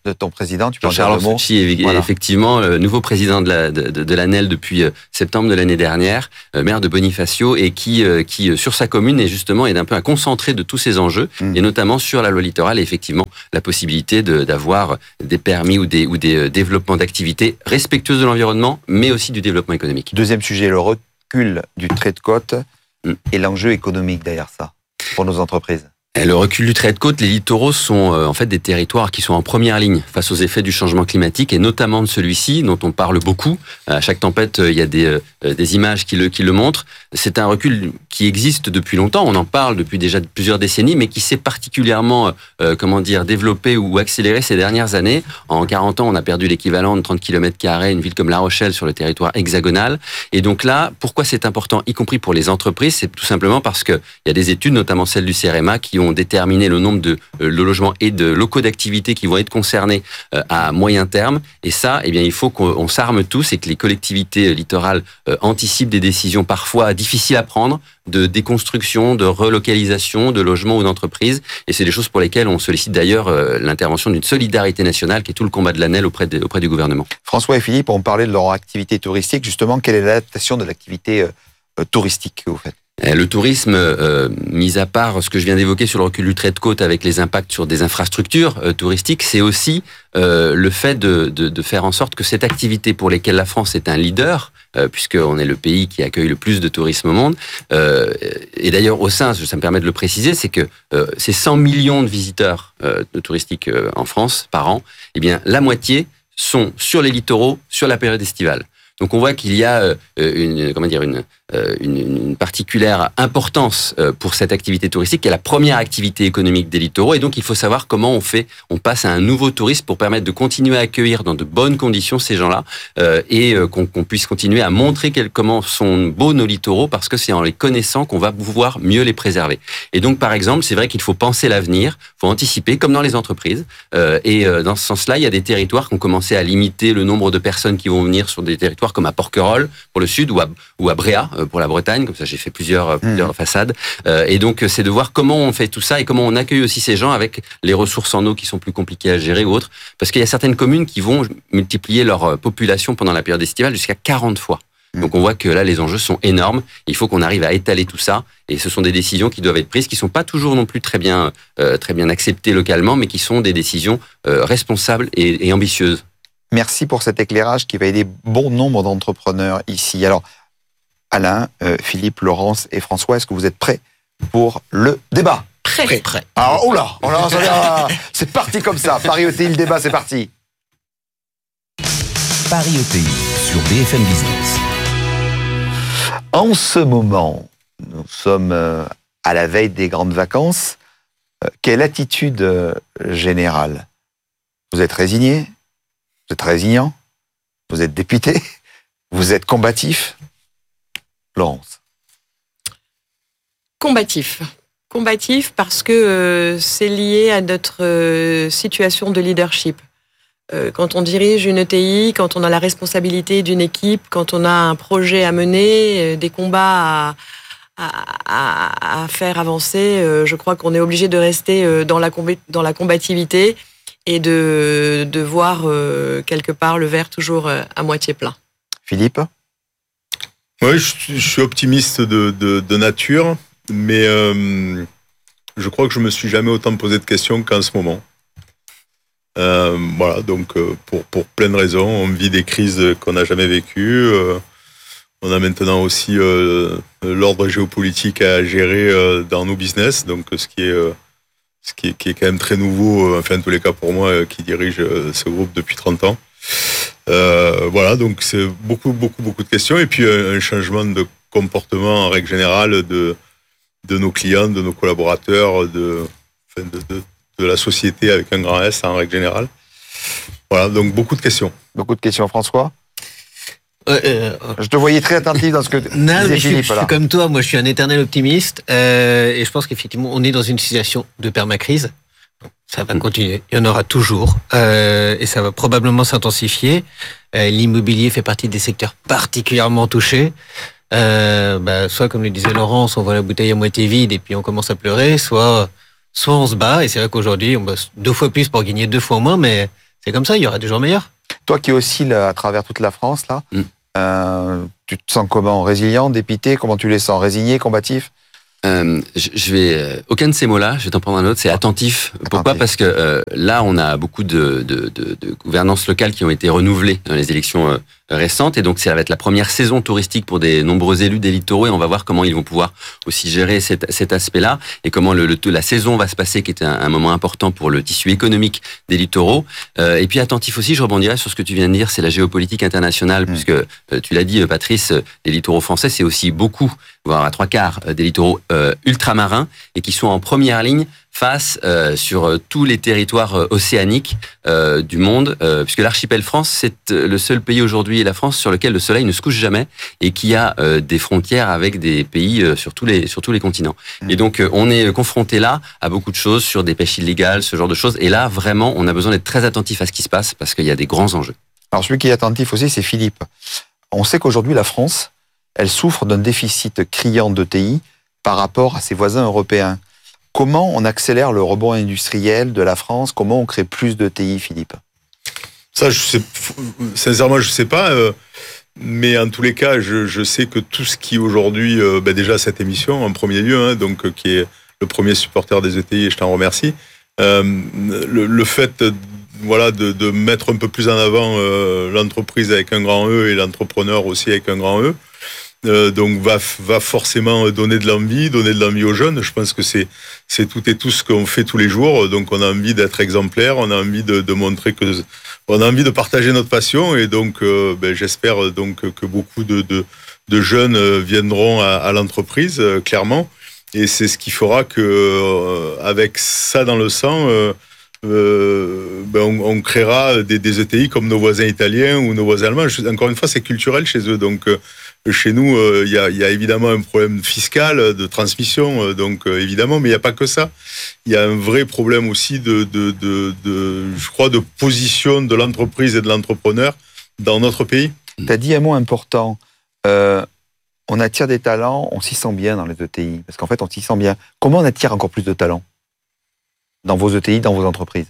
de ton président, tu peux en dire Jean-Charles le mot. Arsucci est Voilà. effectivement le nouveau président de la, de, de, de l'A N E L depuis septembre de l'année dernière, maire de Bonifacio, et qui, qui sur sa commune, est justement est un peu un concentré de tous ces enjeux, mmh. et notamment sur la loi littorale, et effectivement la possibilité de, d'avoir des permis ou des, ou des développements d'activités respectueuses de l'environnement, mais aussi du développement économique. Deuxième sujet, le recul du trait de côte mmh. et l'enjeu économique derrière ça, pour nos entreprises. Le recul du trait de côte, les littoraux sont euh, en fait des territoires qui sont en première ligne face aux effets du changement climatique, et notamment de celui-ci dont on parle beaucoup. À chaque tempête, euh, il y a des, euh, des images qui le, qui le montrent. C'est un recul qui existe depuis longtemps, on en parle depuis déjà plusieurs décennies, mais qui s'est particulièrement euh, comment dire, développé ou accéléré ces dernières années. En quarante ans, on a perdu l'équivalent de trente kilomètres carrés, une ville comme La Rochelle sur le territoire hexagonal. Et donc là, pourquoi c'est important, y compris pour les entreprises? C'est tout simplement parce qu'il y a des études, notamment celles du CEREMA, qui ont ont déterminé le nombre de, euh, de logements et de locaux d'activité qui vont être concernés euh, à moyen terme. Et ça, eh bien, il faut qu'on s'arme tous et que les collectivités littorales euh, anticipent des décisions parfois difficiles à prendre, de déconstruction, de relocalisation de logements ou d'entreprises. Et c'est des choses pour lesquelles on sollicite d'ailleurs euh, l'intervention d'une solidarité nationale, qui est tout le combat de l'A N E L auprès, de, auprès du gouvernement. François et Philippe ont parlé de leur activité touristique. Justement, quelle est l'adaptation de l'activité euh, touristique que vous faites ? Le tourisme, euh, mis à part ce que je viens d'évoquer sur le recul du trait de côte avec les impacts sur des infrastructures euh, touristiques, c'est aussi euh, le fait de, de, de faire en sorte que cette activité pour laquelle la France est un leader, euh, puisqu'on est le pays qui accueille le plus de tourisme au monde, euh, et d'ailleurs au sein, ça me permet de le préciser, c'est que euh, ces cent millions de visiteurs euh, de touristiques euh, en France par an, eh bien la moitié sont sur les littoraux, sur la période estivale. Donc on voit qu'il y a euh, une comment dire une, euh, une une particulière importance euh, pour cette activité touristique, qui est la première activité économique des littoraux, et donc il faut savoir comment on fait, on passe à un nouveau tourisme pour permettre de continuer à accueillir dans de bonnes conditions ces gens-là, euh, et euh, qu'on, qu'on puisse continuer à montrer quel, comment sont beaux nos littoraux, parce que c'est en les connaissant qu'on va pouvoir mieux les préserver. Et donc par exemple, c'est vrai qu'il faut penser l'avenir, il faut anticiper, comme dans les entreprises, euh, et euh, dans ce sens-là, il y a des territoires qui ont commencé à limiter le nombre de personnes qui vont venir sur des territoires comme à Porquerolles pour le sud, ou à, ou à Bréa pour la Bretagne, comme ça j'ai fait plusieurs, plusieurs mmh. façades, euh, et donc c'est de voir comment on fait tout ça et comment on accueille aussi ces gens avec les ressources en eau qui sont plus compliquées à gérer ou autres, parce qu'il y a certaines communes qui vont multiplier leur population pendant la période estivale jusqu'à quarante fois. Mmh. Donc on voit que là les enjeux sont énormes, il faut qu'on arrive à étaler tout ça, et ce sont des décisions qui doivent être prises, qui sont pas toujours non plus très bien, euh, très bien acceptées localement, mais qui sont des décisions euh, responsables et, et ambitieuses. Merci pour cet éclairage qui va aider bon nombre d'entrepreneurs ici. Alors, Alain, euh, Philippe, Laurence et François, est-ce que vous êtes prêts pour le débat ? Prêt. Prêt. Prêt. Ah, oh là, oh là, ça va, c'est parti comme ça. Paris E T I, le débat, c'est parti. Paris E T I sur B F M Business. En ce moment, nous sommes euh, à la veille des grandes vacances. Euh, quelle attitude euh, générale ? Vous êtes résigné ? Vous êtes résilient, vous êtes député, vous êtes combatif. Laurence. Combatif. Combatif parce que euh, c'est lié à notre euh, situation de leadership. Euh, quand on dirige une E T I, quand on a la responsabilité d'une équipe, quand on a un projet à mener, euh, des combats à, à, à faire avancer, euh, je crois qu'on est obligé de rester euh, dans la, comb- dans la combativité et de, de voir euh, quelque part le verre toujours euh, à moitié plein. Philippe ? Oui, je, je suis optimiste de, de, de nature, mais euh, je crois que je me suis jamais autant posé de questions qu'en ce moment. Euh, voilà, donc euh, pour, pour plein de raisons, on vit des crises qu'on n'a jamais vécues. Euh, on a maintenant aussi euh, l'ordre géopolitique à gérer euh, dans nos business, donc ce qui est... Euh, ce qui est, qui est quand même très nouveau, enfin en tous les cas pour moi, qui dirige ce groupe depuis trente ans. Euh, voilà, donc c'est beaucoup, beaucoup, beaucoup de questions, et puis un changement de comportement en règle générale de, de nos clients, de nos collaborateurs, de, enfin de, de, de la société avec un grand S en règle générale. Voilà, donc beaucoup de questions. Beaucoup de questions, François ? Euh, euh, je te voyais très attentif dans ce que non, disait mais je, Philippe. Je suis comme toi, moi je suis un éternel optimiste, euh, et je pense qu'effectivement on est dans une situation de permacrise. Ça va continuer, il y en aura toujours, euh, et ça va probablement s'intensifier. Euh, l'immobilier fait partie des secteurs particulièrement touchés. Euh, bah, soit comme le disait Laurence, on voit la bouteille à moitié vide et puis on commence à pleurer, soit, soit on se bat, et c'est vrai qu'aujourd'hui on bosse deux fois plus pour gagner deux fois moins, mais c'est comme ça, il y aura des jours meilleurs. Toi qui oscilles à travers toute la France, là, mm. euh, tu te sens comment? Résilient, dépité? Comment tu les sens? Résigné, combatif? Euh, je, je vais euh, aucun de ces mots-là. Je vais t'en prendre un autre. C'est attentif. attentif. Pourquoi? Parce que euh, là, on a beaucoup de, de, de, de gouvernances locales qui ont été renouvelées dans les élections euh, récentes, et donc ça va être la première saison touristique pour des nombreux élus des littoraux, et on va voir comment ils vont pouvoir aussi gérer cet, cet aspect-là et comment le, le, la saison va se passer, qui est un, un moment important pour le tissu économique des littoraux. Euh, et puis attentif aussi, je rebondirai sur ce que tu viens de dire, c'est la géopolitique internationale, mmh. puisque euh, tu l'as dit, Patrice, les littoraux français, c'est aussi beaucoup, voire à trois quarts des littoraux euh, ultramarins, et qui sont en première ligne face euh, sur euh, tous les territoires euh, océaniques euh, du monde, euh, puisque l'archipel France, c'est euh, le seul pays aujourd'hui, la France, sur lequel le soleil ne se couche jamais et qui a euh, des frontières avec des pays euh, sur tous les sur tous les continents. Mmh. Et donc euh, on est confronté là à beaucoup de choses sur des pêches illégales, ce genre de choses. Et là, vraiment, on a besoin d'être très attentif à ce qui se passe parce qu'il y a des grands enjeux. Alors celui qui est attentif aussi, c'est Philippe. On sait qu'aujourd'hui, la France, elle souffre d'un déficit criant de T I par rapport à ses voisins européens. Comment on accélère le rebond industriel de la France? Comment on crée plus de T I, Philippe? Ça, je sais, sincèrement, je sais pas. Euh, mais en tous les cas, je, je sais que tout ce qui aujourd'hui, euh, ben déjà cette émission en premier lieu, hein, donc qui est le premier supporter des E T I, et je t'en remercie. Euh, le, le fait, voilà, de, de mettre un peu plus en avant euh, l'entreprise avec un grand E et l'entrepreneur aussi avec un grand E. Euh, donc va va forcément donner de l'envie, donner de l'envie aux jeunes. Je pense que c'est c'est tout et tout ce qu'on fait tous les jours. Donc on a envie d'être exemplaire, on a envie de, de montrer que on a envie de partager notre passion, et donc euh, ben, j'espère donc que beaucoup de de, de jeunes viendront à, à l'entreprise, euh, clairement. Et c'est ce qui fera que euh, avec ça dans le sang, euh, euh, ben on, on créera des, des E T I comme nos voisins italiens ou nos voisins allemands. Encore une fois, c'est culturel chez eux. Donc euh, chez nous, il euh, y, a, y a évidemment un problème fiscal, de transmission, euh, donc euh, évidemment, mais il n'y a pas que ça. Il y a un vrai problème aussi de, de, de, de, je crois, de position de l'entreprise et de l'entrepreneur dans notre pays. Tu as dit un mot important. Euh, on attire des talents, on s'y sent bien dans les E T I, parce qu'en fait, on s'y sent bien. Comment on attire encore plus de talents dans vos E T I, dans vos entreprises?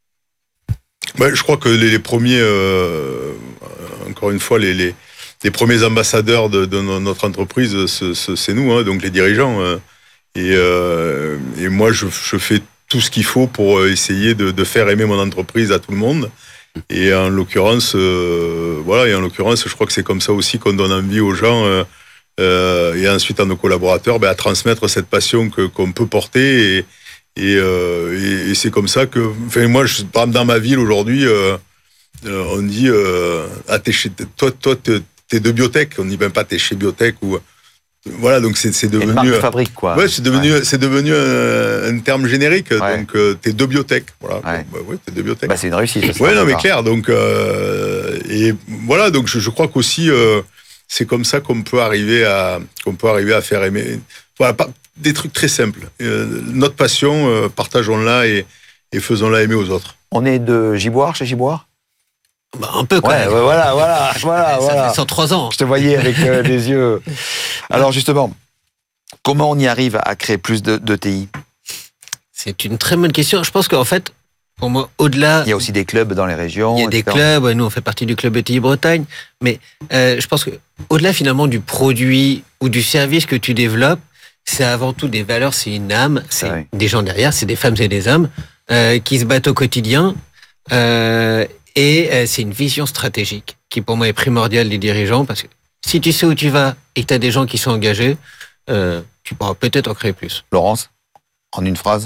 Ben, je crois que les, les premiers, euh, encore une fois, les... les Les premiers ambassadeurs de, de notre entreprise, c'est nous, hein, donc les dirigeants. Et, euh, et moi, je, je fais tout ce qu'il faut pour essayer de, de faire aimer mon entreprise à tout le monde. Et en l'occurrence, euh, voilà, et en l'occurrence, je crois que c'est comme ça aussi qu'on donne envie aux gens euh, euh, et ensuite à nos collaborateurs, ben, à transmettre cette passion que qu'on peut porter. Et, et, euh, et, et c'est comme ça que, enfin, moi, je, par exemple, dans ma ville aujourd'hui, euh, on dit, euh, ah, t'es chez, toi, toi, t'es, t'es de biotech, on dit même pas t'es chez biotech ou voilà, donc c'est c'est devenu une marque de fabrique, quoi. Ouais, c'est devenu ouais. c'est devenu un, un terme générique. Ouais. Donc euh, t'es de biotech, voilà. Ouais. Donc, bah, ouais, t'es de biotech. Bah, c'est une réussite. Ouais, non mais clair. Donc euh, et voilà, donc je, je crois qu'aussi euh, c'est comme ça qu'on peut arriver à qu'on peut arriver à faire aimer. Voilà, pas, des trucs très simples. Euh, notre passion, euh, partageons-la et, et faisons-la aimer aux autres. On est de Giboire, chez Giboire? Bah, un peu, quand ouais, même. Ouais, voilà, voilà, voilà. Ça voilà. fait cent trois ans. Je te voyais avec euh, des yeux. Alors, justement, comment on y arrive à créer plus de, de T I? C'est une très bonne question. Je pense qu'en fait, pour moi, au-delà... Il y a aussi des clubs dans les régions. Il y a des et cetera. clubs. Nous, on fait partie du club E T I Bretagne. Mais euh, je pense qu'au-delà, finalement, du produit ou du service que tu développes, c'est avant tout des valeurs, c'est une âme, c'est ouais. des gens derrière, c'est des femmes et des hommes euh, qui se battent au quotidien. Euh, Et euh, c'est une vision stratégique qui, pour moi, est primordiale des dirigeants, parce que si tu sais où tu vas et que tu as des gens qui sont engagés, euh, tu pourras peut-être en créer plus. Laurence, en une phrase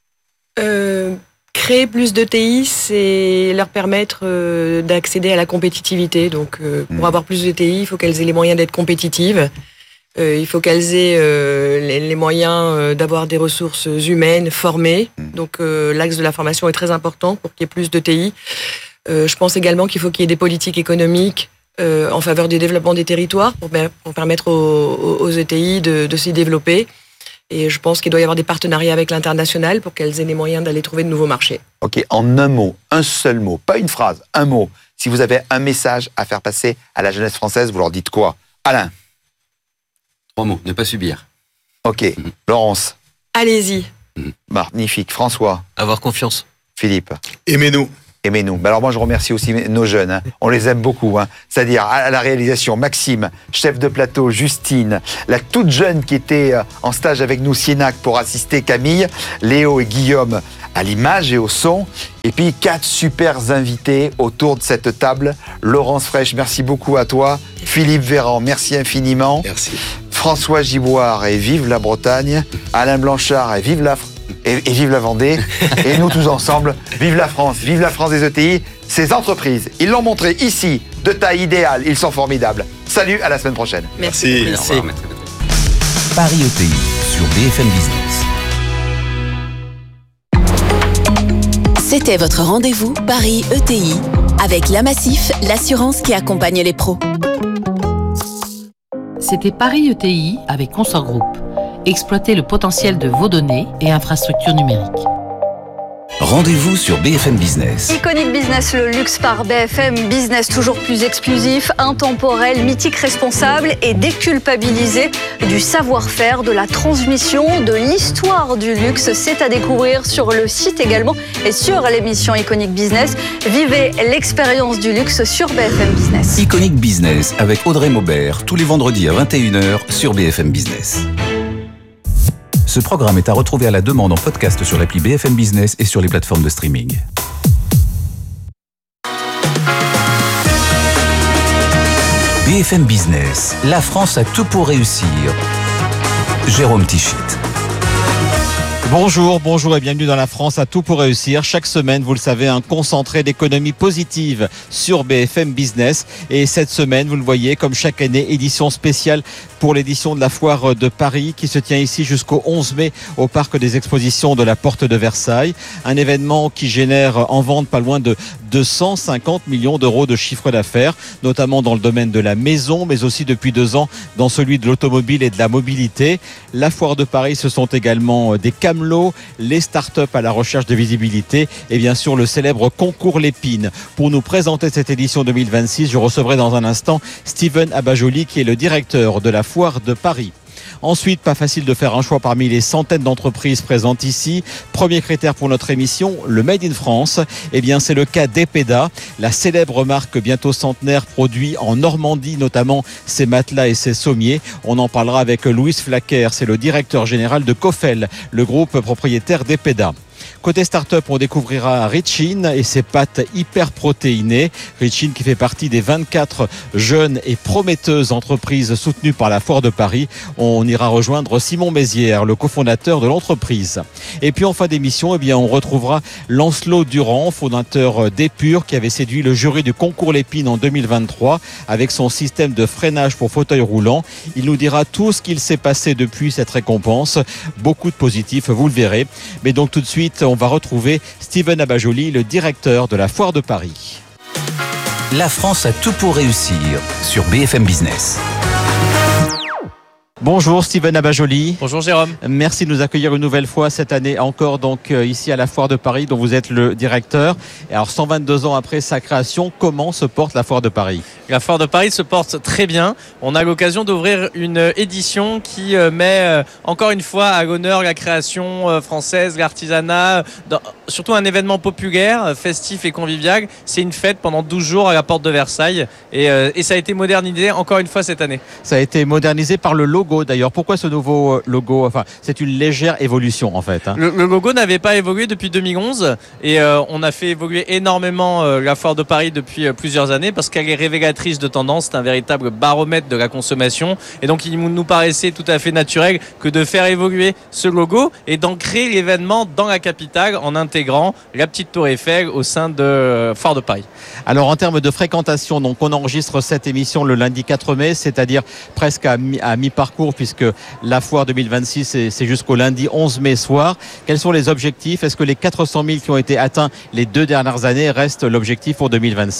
euh, Créer plus de T I, c'est leur permettre euh, d'accéder à la compétitivité. Donc, euh, pour mmh. avoir plus de T I, il faut qu'elles aient les moyens d'être compétitives. Euh, il faut qu'elles aient euh, les, les moyens euh, d'avoir des ressources humaines formées. Mmh. Donc, euh, l'axe de la formation est très important pour qu'il y ait plus de T I. Euh, je pense également qu'il faut qu'il y ait des politiques économiques euh, en faveur du développement des territoires pour, pour permettre aux, aux E T I de, de s'y développer. Et je pense qu'il doit y avoir des partenariats avec l'international pour qu'elles aient les moyens d'aller trouver de nouveaux marchés. Ok, en un mot, un seul mot, pas une phrase, un mot. Si vous avez un message à faire passer à la jeunesse française, vous leur dites quoi? Alain? Trois mots, ne pas subir. Ok, mmh. Laurence? Allez-y. Mmh. Magnifique. François? Avoir confiance. Philippe? Aimez-nous. aimez-nous. Alors moi, je remercie aussi nos jeunes. Hein. On les aime beaucoup. Hein. C'est-à-dire à la réalisation, Maxime, chef de plateau, Justine, la toute jeune qui était en stage avec nous, Sienac, pour assister Camille, Léo et Guillaume à l'image et au son. Et puis quatre super invités autour de cette table. Laurence Fraîche, merci beaucoup à toi. Philippe Véran, merci infiniment. Merci. François Giboire et vive la Bretagne. Alain Blanchard et vive la, et, et vive la Vendée. Et nous tous ensemble, vive la France, vive la France des E T I. Ces entreprises, ils l'ont montré ici, de taille idéale, ils sont formidables. Salut, à la semaine prochaine. Merci. Merci. Merci. Paris E T I sur B F M Business. C'était votre rendez-vous Paris E T I avec La Massif, l'assurance qui accompagne les pros. C'était Paris E T I avec Consort Group. Exploitez le potentiel de vos données et infrastructures numériques. Rendez-vous sur B F M Business. Iconic Business, le luxe par B F M Business, toujours plus exclusif, intemporel, mythique, responsable et déculpabilisé du savoir-faire, de la transmission, de l'histoire du luxe. C'est à découvrir sur le site également et sur l'émission Iconic Business. Vivez l'expérience du luxe sur B F M Business. Iconic Business avec Audrey Maubert, tous les vendredis à vingt et une heures sur B F M Business. Ce programme est à retrouver à la demande en podcast sur l'appli B F M Business et sur les plateformes de streaming. B F M Business, la France a tout pour réussir. Jérôme Tichit. Bonjour, bonjour et bienvenue dans La France à tout pour réussir. Chaque semaine, vous le savez, un concentré d'économie positive sur B F M Business. Et cette semaine, vous le voyez, comme chaque année, édition spéciale pour l'édition de la Foire de Paris qui se tient ici jusqu'au onze mai au Parc des Expositions de la Porte de Versailles. Un événement qui génère en vente pas loin de deux cent cinquante millions d'euros de chiffre d'affaires, notamment dans le domaine de la maison, mais aussi depuis deux ans dans celui de l'automobile et de la mobilité. La Foire de Paris, ce sont également des camelots, les startups à la recherche de visibilité et bien sûr le célèbre concours Lépine. Pour nous présenter cette édition deux mille vingt-six, je recevrai dans un instant Steven Abajoli qui est le directeur de la Foire de Paris. Ensuite, pas facile de faire un choix parmi les centaines d'entreprises présentes ici. Premier critère pour notre émission, le Made in France. Eh bien, c'est le cas d'Epeda, la célèbre marque bientôt centenaire produit en Normandie, notamment ses matelas et ses sommiers. On en parlera avec Louis Flacker, c'est le directeur général de Cofel, le groupe propriétaire d'Epeda. Côté start-up, on découvrira Richin et ses pâtes hyper protéinées. Richin qui fait partie des vingt-quatre jeunes et prometteuses entreprises soutenues par la Foire de Paris. On ira rejoindre Simon Mézières, le cofondateur de l'entreprise. Et puis en fin d'émission, eh bien, on retrouvera Lancelot Durand, fondateur d'Épure, qui avait séduit le jury du concours Lépine en deux mille vingt-trois avec son système de freinage pour fauteuil roulant. Il nous dira tout ce qu'il s'est passé depuis cette récompense. Beaucoup de positifs, vous le verrez. Mais donc tout de suite, on va retrouver Steven Abajoli, le directeur de la Foire de Paris. La France a tout pour réussir sur B F M Business. Bonjour Steven Abajoli. Bonjour Jérôme. Merci de nous accueillir une nouvelle fois cette année encore donc euh, ici à la Foire de Paris dont vous êtes le directeur. Et alors cent vingt-deux ans après sa création, comment se porte la Foire de Paris ? La Foire de Paris se porte très bien. On a l'occasion d'ouvrir une édition qui met encore une fois à l'honneur la création française, l'artisanat, surtout un événement populaire, festif et convivial. C'est une fête pendant douze jours à la Porte de Versailles et, et ça a été modernisé encore une fois cette année. Ça a été modernisé par le logo d'ailleurs. Pourquoi ce nouveau logo ? Enfin, c'est une légère évolution en fait. Hein. Le, le logo n'avait pas évolué depuis deux mille onze et euh, on a fait évoluer énormément euh, la Foire de Paris depuis euh, plusieurs années parce qu'elle est révélatrice de tendance, c'est un véritable baromètre de la consommation et donc il nous paraissait tout à fait naturel que de faire évoluer ce logo et d'ancrer l'événement dans la capitale en intégrant la petite tour Eiffel au sein de Foire de Paris. Alors en termes de fréquentation, donc on enregistre cette émission le lundi quatre mai, c'est-à-dire presque à, mi- à mi-parcours puisque la Foire deux mille vingt-six c'est, c'est jusqu'au lundi onze mai soir. Quels sont les objectifs ? Est-ce que les quatre cent mille qui ont été atteints les deux dernières années restent l'objectif pour deux mille vingt-six ?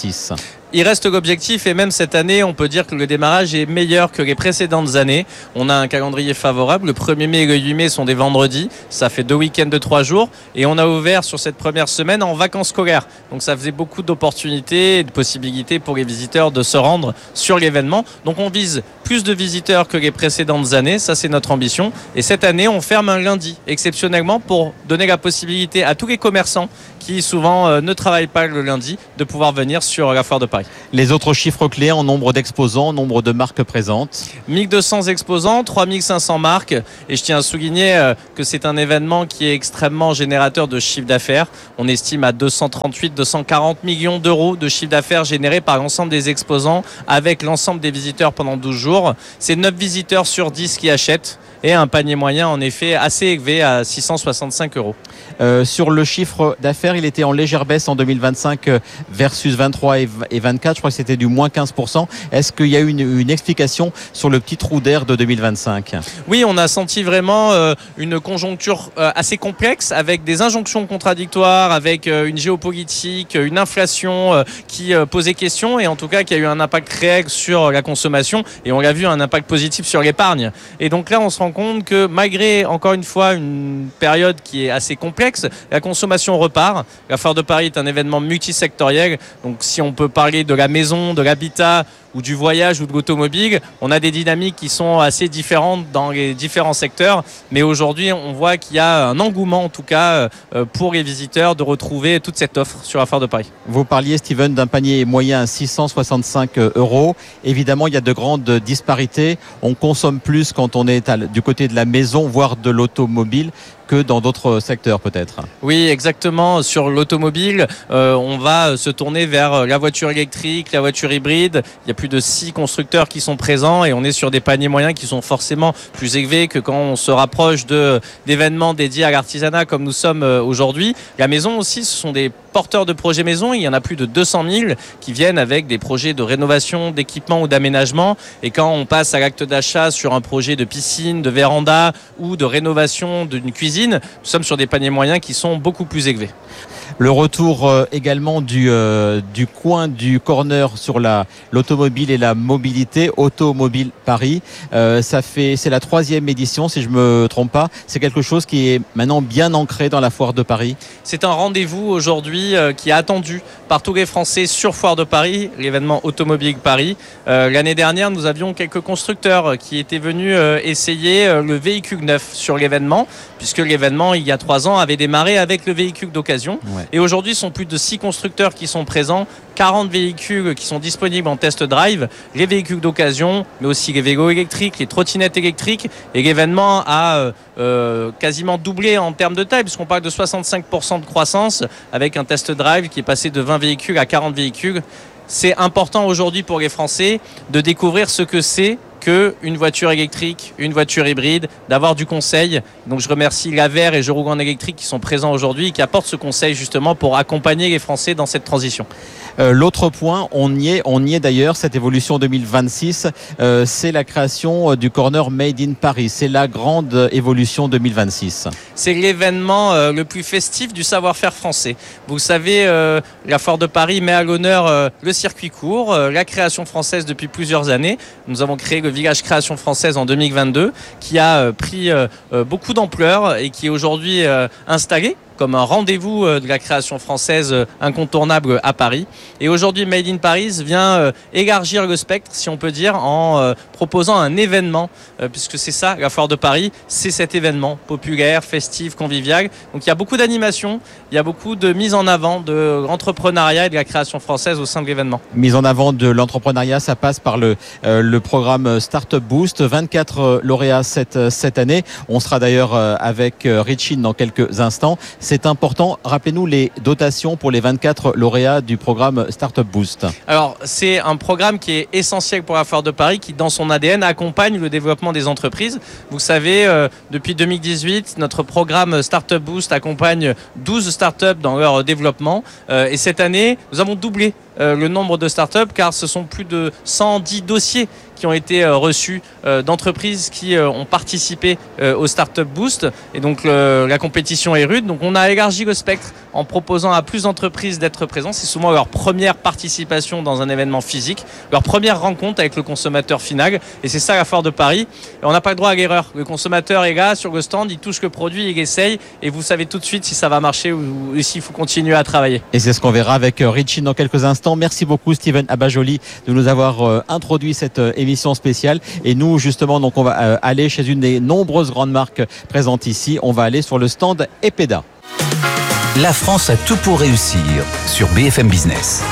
Il reste l'objectif et même cette année, on peut dire que le démarrage est meilleur que les précédentes années. On a un calendrier favorable. Le premier mai et le huit mai sont des vendredis. Ça fait deux week-ends de trois jours. Et on a ouvert sur cette première semaine en vacances scolaires. Donc ça faisait beaucoup d'opportunités et de possibilités pour les visiteurs de se rendre sur l'événement. Donc on vise plus de visiteurs que les précédentes années. Ça, c'est notre ambition. Et cette année, on ferme un lundi, exceptionnellement, pour donner la possibilité à tous les commerçants qui souvent euh, ne travaillent pas le lundi, de pouvoir venir sur la Foire de Paris. Les autres chiffres clés en nombre d'exposants, nombre de marques présentes. mille deux cents exposants, trois mille cinq cents marques. Et je tiens à souligner euh, que c'est un événement qui est extrêmement générateur de chiffre d'affaires. On estime à deux cent trente-huit à deux cent quarante millions d'euros de chiffre d'affaires généré par l'ensemble des exposants avec l'ensemble des visiteurs pendant douze jours. C'est neuf visiteurs sur dix qui achètent. Et un panier moyen, en effet, assez élevé à six cent soixante-cinq euros. Euh, sur le chiffre d'affaires, il était en légère baisse en deux mille vingt-cinq versus vingt-trois et vingt-quatre. Je crois que c'était du moins quinze pour cent. Est-ce qu'il y a une, une explication sur le petit trou d'air de deux mille vingt-cinq ? Oui, on a senti vraiment euh, une conjoncture euh, assez complexe avec des injonctions contradictoires, avec euh, une géopolitique, une inflation euh, qui euh, posait question et en tout cas qui a eu un impact réel sur la consommation et on l'a vu, un impact positif sur l'épargne. Et donc là, on se rend compte que malgré, encore une fois, une période qui est assez complexe, la consommation repart. La Foire de Paris est un événement multisectoriel. Donc si on peut parler de la maison, de l'habitat ou du voyage ou de l'automobile, on a des dynamiques qui sont assez différentes dans les différents secteurs. Mais aujourd'hui, on voit qu'il y a un engouement, en tout cas, pour les visiteurs de retrouver toute cette offre sur la Foire de Paris. Vous parliez, Steven, d'un panier moyen à six cent soixante-cinq euros. Évidemment, il y a de grandes disparités. On consomme plus quand on est à, du côté de la maison, voire de l'automobile, que dans d'autres secteurs peut-être. Oui, exactement. Sur l'automobile, euh, on va se tourner vers la voiture électrique, la voiture hybride. Il y a plus de six constructeurs qui sont présents et on est sur des paniers moyens qui sont forcément plus élevés que quand on se rapproche de, d'événements dédiés à l'artisanat comme nous sommes aujourd'hui. La maison aussi, ce sont des porteurs de projets maison. Il y en a plus de deux cent mille qui viennent avec des projets de rénovation, d'équipement ou d'aménagement. Et quand on passe à l'acte d'achat sur un projet de piscine, de véranda ou de rénovation d'une cuisine, nous sommes sur des paniers moyens qui sont beaucoup plus élevés. Le retour euh, également du, euh, du coin du corner sur la, l'automobile et la mobilité, Automobile Paris. Euh, ça fait, c'est la troisième édition, si je me trompe pas. C'est quelque chose qui est maintenant bien ancré dans la Foire de Paris. C'est un rendez-vous aujourd'hui euh, qui est attendu par tous les Français sur Foire de Paris, l'événement Automobile Paris. Euh, l'année dernière, nous avions quelques constructeurs qui étaient venus euh, essayer euh, le véhicule neuf sur l'événement, puisque l'événement, il y a trois ans, avait démarré avec le véhicule d'occasion. Ouais. Et aujourd'hui, ce sont plus de six constructeurs qui sont présents, quarante véhicules qui sont disponibles en test drive, les véhicules d'occasion, mais aussi les vélos électriques, les trottinettes électriques. Et l'événement a euh, quasiment doublé en termes de taille, puisqu'on parle de soixante-cinq pour cent de croissance, avec un test drive qui est passé de vingt véhicules à quarante véhicules. C'est important aujourd'hui pour les Français de découvrir ce que c'est qu'une voiture électrique, une voiture hybride, d'avoir du conseil. Donc je remercie l'Aver et Je roule en électrique qui sont présents aujourd'hui et qui apportent ce conseil justement pour accompagner les Français dans cette transition. Euh, l'autre point, on y est, on y est d'ailleurs, cette évolution deux mille vingt-six, euh, c'est la création du corner Made in Paris. C'est la grande évolution deux mille vingt-six. C'est l'événement euh, le plus festif du savoir-faire français. Vous savez, euh, la Foire de Paris met à l'honneur euh, le circuit court, euh, la création française depuis plusieurs années. Nous avons créé le Village Création Française en deux mille vingt-deux, qui a euh, pris euh, beaucoup d'ampleur et qui est aujourd'hui euh, installé comme un rendez-vous de la création française incontournable à Paris. Et aujourd'hui, Made in Paris vient élargir le spectre, si on peut dire, en proposant un événement, puisque c'est ça, la Foire de Paris, c'est cet événement populaire, festif, convivial. Donc il y a beaucoup d'animation, il y a beaucoup de mise en avant de l'entrepreneuriat et de la création française au sein de l'événement. Mise en avant de l'entrepreneuriat, ça passe par le, euh, le programme Startup Boost. vingt-quatre lauréats cette, cette année. On sera d'ailleurs avec Richin dans quelques instants. C'est important. Rappelez-nous les dotations pour les vingt-quatre lauréats du programme Startup Boost. Alors, c'est un programme qui est essentiel pour la Foire de Paris, qui, dans son A D N, accompagne le développement des entreprises. Vous savez, euh, depuis deux mille dix-huit, notre programme Startup Boost accompagne douze startups dans leur développement. Euh, et cette année, nous avons doublé euh, le nombre de startups, car ce sont plus de cent dix dossiers qui ont été euh, reçus euh, d'entreprises qui euh, ont participé euh, au Startup Boost. Et donc le, la compétition est rude. Donc on a élargi le spectre en proposant à plus d'entreprises d'être présentes. C'est souvent leur première participation dans un événement physique, leur première rencontre avec le consommateur final. Et c'est ça la foire de Paris. Et on n'a pas le droit à l'erreur. Le consommateur est là sur le stand, il touche le produit, il essaye, et vous savez tout de suite si ça va marcher ou, ou s'il faut continuer à travailler. Et c'est ce qu'on verra avec Richie dans quelques instants. Merci beaucoup Steven Abajoli de nous avoir euh, introduit cette euh, émission spéciale. Et nous justement, donc on va euh, aller chez une des nombreuses grandes marques présentes ici. On va aller sur le stand Epeda. La France a tout pour réussir sur B F M Business.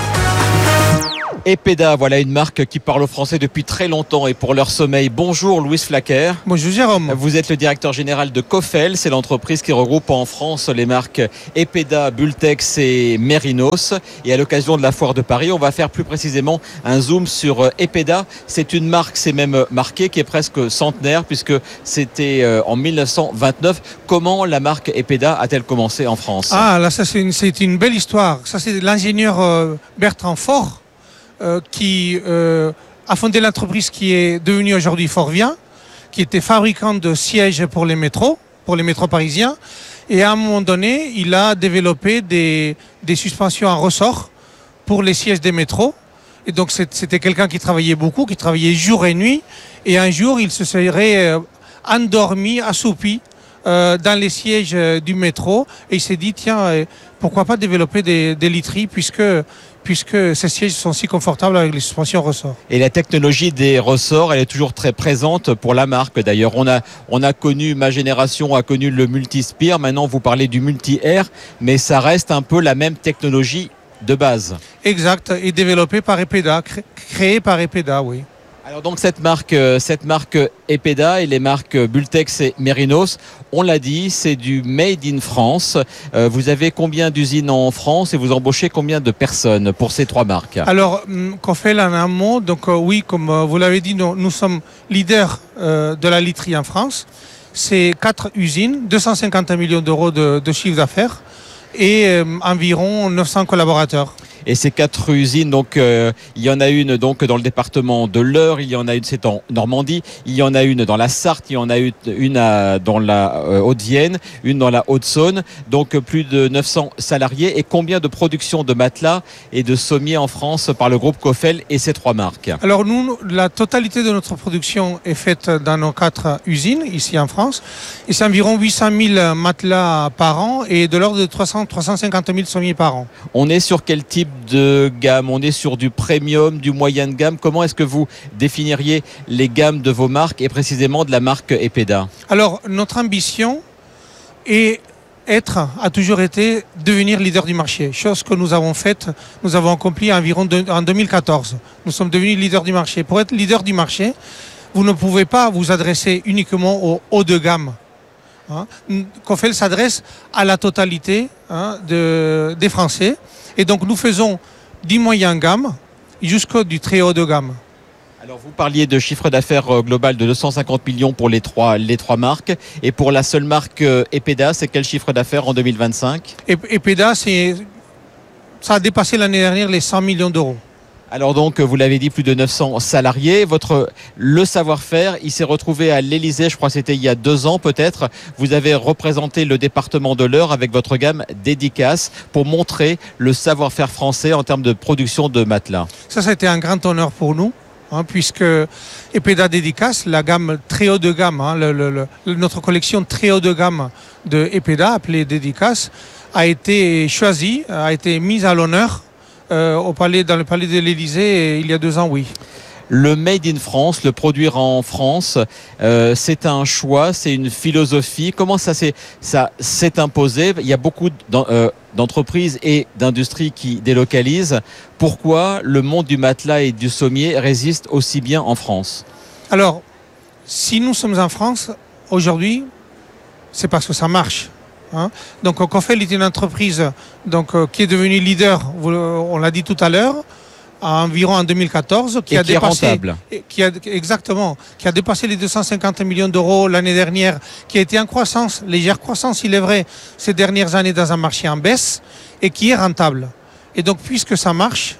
Epeda, voilà une marque qui parle aux Français depuis très longtemps et pour leur sommeil. Bonjour Louis Flaquer. Bonjour Jérôme. Vous êtes le directeur général de Cofel, c'est l'entreprise qui regroupe en France les marques Epeda, Bultex et Merinos. Et à l'occasion de la foire de Paris, on va faire plus précisément un zoom sur Epeda. C'est une marque, c'est même marqué, qui est presque centenaire puisque c'était en mille neuf cent vingt-neuf. Comment la marque Epeda a-t-elle commencé en France ? Ah là, ça c'est une, c'est une belle histoire. Ça c'est l'ingénieur euh, Bertrand Faure. Euh, qui euh, a fondé l'entreprise qui est devenue aujourd'hui Forvia, qui était fabricant de sièges pour les métros, pour les métros parisiens. Et à un moment donné, il a développé des, des suspensions en ressort pour les sièges des métros. Et donc c'était quelqu'un qui travaillait beaucoup, qui travaillait jour et nuit. Et un jour, il se serait euh, endormi, assoupi euh, dans les sièges du métro. Et il s'est dit, tiens, euh, pourquoi pas développer des, des literies puisque... puisque ces sièges sont si confortables avec les suspensions ressorts. Et la technologie des ressorts, elle est toujours très présente pour la marque. D'ailleurs, on a, on a connu, ma génération a connu le multi-spire. Maintenant, vous parlez du multi-air, mais ça reste un peu la même technologie de base. Exact, et développée par Epeda, créée par Epeda, oui. Alors donc cette marque, cette marque Epeda et les marques Bultex et Merinos, on l'a dit, c'est du made in France. Euh, vous avez combien d'usines en France et vous embauchez combien de personnes pour ces trois marques ? Alors, Cofel en un mot, donc euh, oui, comme euh, vous l'avez dit, nous, nous sommes leaders euh, de la literie en France. C'est quatre usines, deux cent cinquante millions d'euros de, de chiffre d'affaires et euh, environ neuf cents collaborateurs. Et ces quatre usines, donc euh, il y en a une donc dans le département de l'Eure, il y en a une c'est en Normandie, il y en a une dans la Sarthe, il y en a une, une à, dans la euh, Haute-Vienne, une dans la Haute-Saône, donc plus de neuf cents salariés. Et combien de production de matelas et de sommiers en France par le groupe Cofel et ces trois marques ? Alors nous, la totalité de notre production est faite dans nos quatre usines ici en France. Et c'est environ huit cent mille matelas par an et de l'ordre de trois cents à trois cent cinquante mille sommiers par an. On est sur quel type de gamme ? On est sur du premium, du moyen de gamme. Comment est-ce que vous définiriez les gammes de vos marques et précisément de la marque Epeda ? Alors, notre ambition est être, a toujours été devenir leader du marché. Chose que nous avons faite, nous avons accompli environ de, en deux mille quatorze. Nous sommes devenus leader du marché. Pour être leader du marché, vous ne pouvez pas vous adresser uniquement au haut de gamme. Hein. Cofel s'adresse à la totalité hein, de, des Français. Et donc nous faisons du moyen gamme jusqu'au du très haut de gamme. Alors vous parliez de chiffre d'affaires global de deux cent cinquante millions pour les trois, les trois marques. Et pour la seule marque Epeda, c'est quel chiffre d'affaires en deux mille vingt-cinq ? Epeda, c'est, ça a dépassé l'année dernière les cent millions d'euros. Alors donc, vous l'avez dit, plus de neuf cents salariés. Votre, le savoir-faire, il s'est retrouvé à l'Élysée, je crois que c'était il y a deux ans peut-être. Vous avez représenté le département de l'Eure avec votre gamme Dédicace pour montrer le savoir-faire français en termes de production de matelas. Ça, ça a été un grand honneur pour nous. Hein, puisque Epeda Dédicace, la gamme très haut de gamme, hein, le, le, le, notre collection très haut de gamme de Epeda, appelée Dédicace, a été choisie, a été mise à l'honneur euh, au palais, dans le palais de l'Élysée il y a deux ans, oui. Le Made in France, le produire en France, euh, c'est un choix, c'est une philosophie. Comment ça s'est, ça s'est imposé ? Il y a beaucoup d'entreprises et d'industries qui délocalisent. Pourquoi le monde du matelas et du sommier résiste aussi bien en France ? Alors, si nous sommes en France, aujourd'hui, c'est parce que ça marche. Hein. Donc, Cofel est une entreprise donc, euh, qui est devenue leader, on l'a dit tout à l'heure, environ en deux mille quatorze, qui et a qui dépassé, est rentable. Qui a, exactement, qui a dépassé les deux cent cinquante millions d'euros l'année dernière, qui a été en croissance, légère croissance, il est vrai, ces dernières années dans un marché en baisse, et qui est rentable. Et donc, puisque ça marche,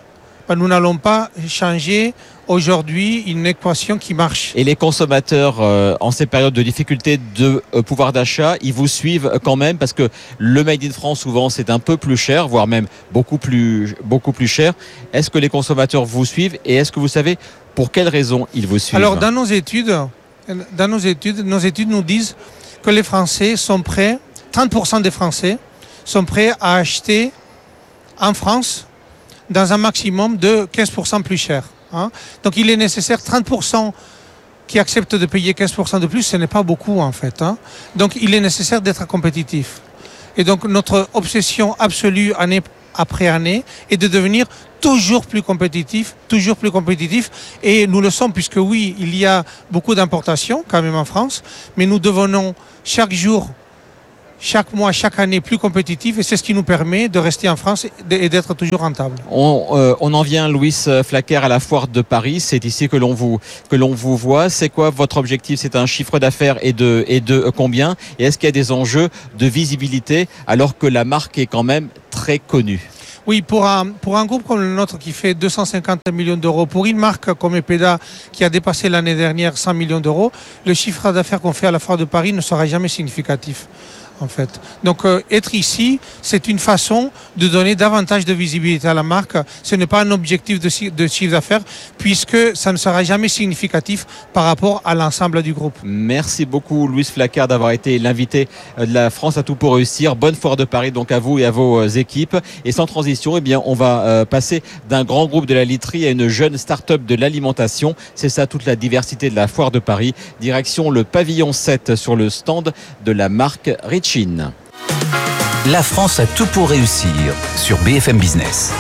ben, nous n'allons pas changer aujourd'hui une équation qui marche. Et les consommateurs, euh, en ces périodes de difficulté de euh, pouvoir d'achat, ils vous suivent quand même parce que le Made in France, souvent, c'est un peu plus cher, voire même beaucoup plus, beaucoup plus cher. Est-ce que les consommateurs vous suivent et est-ce que vous savez pour quelles raisons ils vous suivent? Alors, dans nos études, dans nos études, nos études nous disent que les Français sont prêts, trente pour cent des Français sont prêts à acheter en France dans un maximum de quinze pour cent plus cher. Hein. Donc il est nécessaire trente pour cent qui acceptent de payer quinze pour cent de plus, ce n'est pas beaucoup en fait. Hein. Donc il est nécessaire d'être compétitif. Et donc notre obsession absolue année après année est de devenir toujours plus compétitif, toujours plus compétitif. Et nous le sommes puisque oui, il y a beaucoup d'importations quand même en France, mais nous devenons chaque jour, chaque mois, chaque année plus compétitif et c'est ce qui nous permet de rester en France et d'être toujours rentable. On, euh, on en vient, Louis Flaquer, à la foire de Paris. C'est ici que l'on vous, que l'on vous voit. C'est quoi votre objectif? C'est un chiffre d'affaires et de, et de combien? Et est-ce qu'il y a des enjeux de visibilité alors que la marque est quand même très connue? Oui, pour un, pour un groupe comme le nôtre qui fait deux cent cinquante millions d'euros, pour une marque comme Epeda qui a dépassé l'année dernière cent millions d'euros, le chiffre d'affaires qu'on fait à la foire de Paris ne sera jamais significatif. En fait. Donc euh, être ici, c'est une façon de donner davantage de visibilité à la marque. Ce n'est pas un objectif de, de chiffre d'affaires puisque ça ne sera jamais significatif par rapport à l'ensemble du groupe. Merci beaucoup Louis Flaquer d'avoir été l'invité de la France à tout pour réussir. Bonne foire de Paris donc à vous et à vos équipes. Et sans transition, eh bien, on va euh, passer d'un grand groupe de la literie à une jeune start-up de l'alimentation. C'est ça toute la diversité de la foire de Paris. Direction le pavillon sept sur le stand de la marque Rich. La France a tout pour réussir sur B F M Business.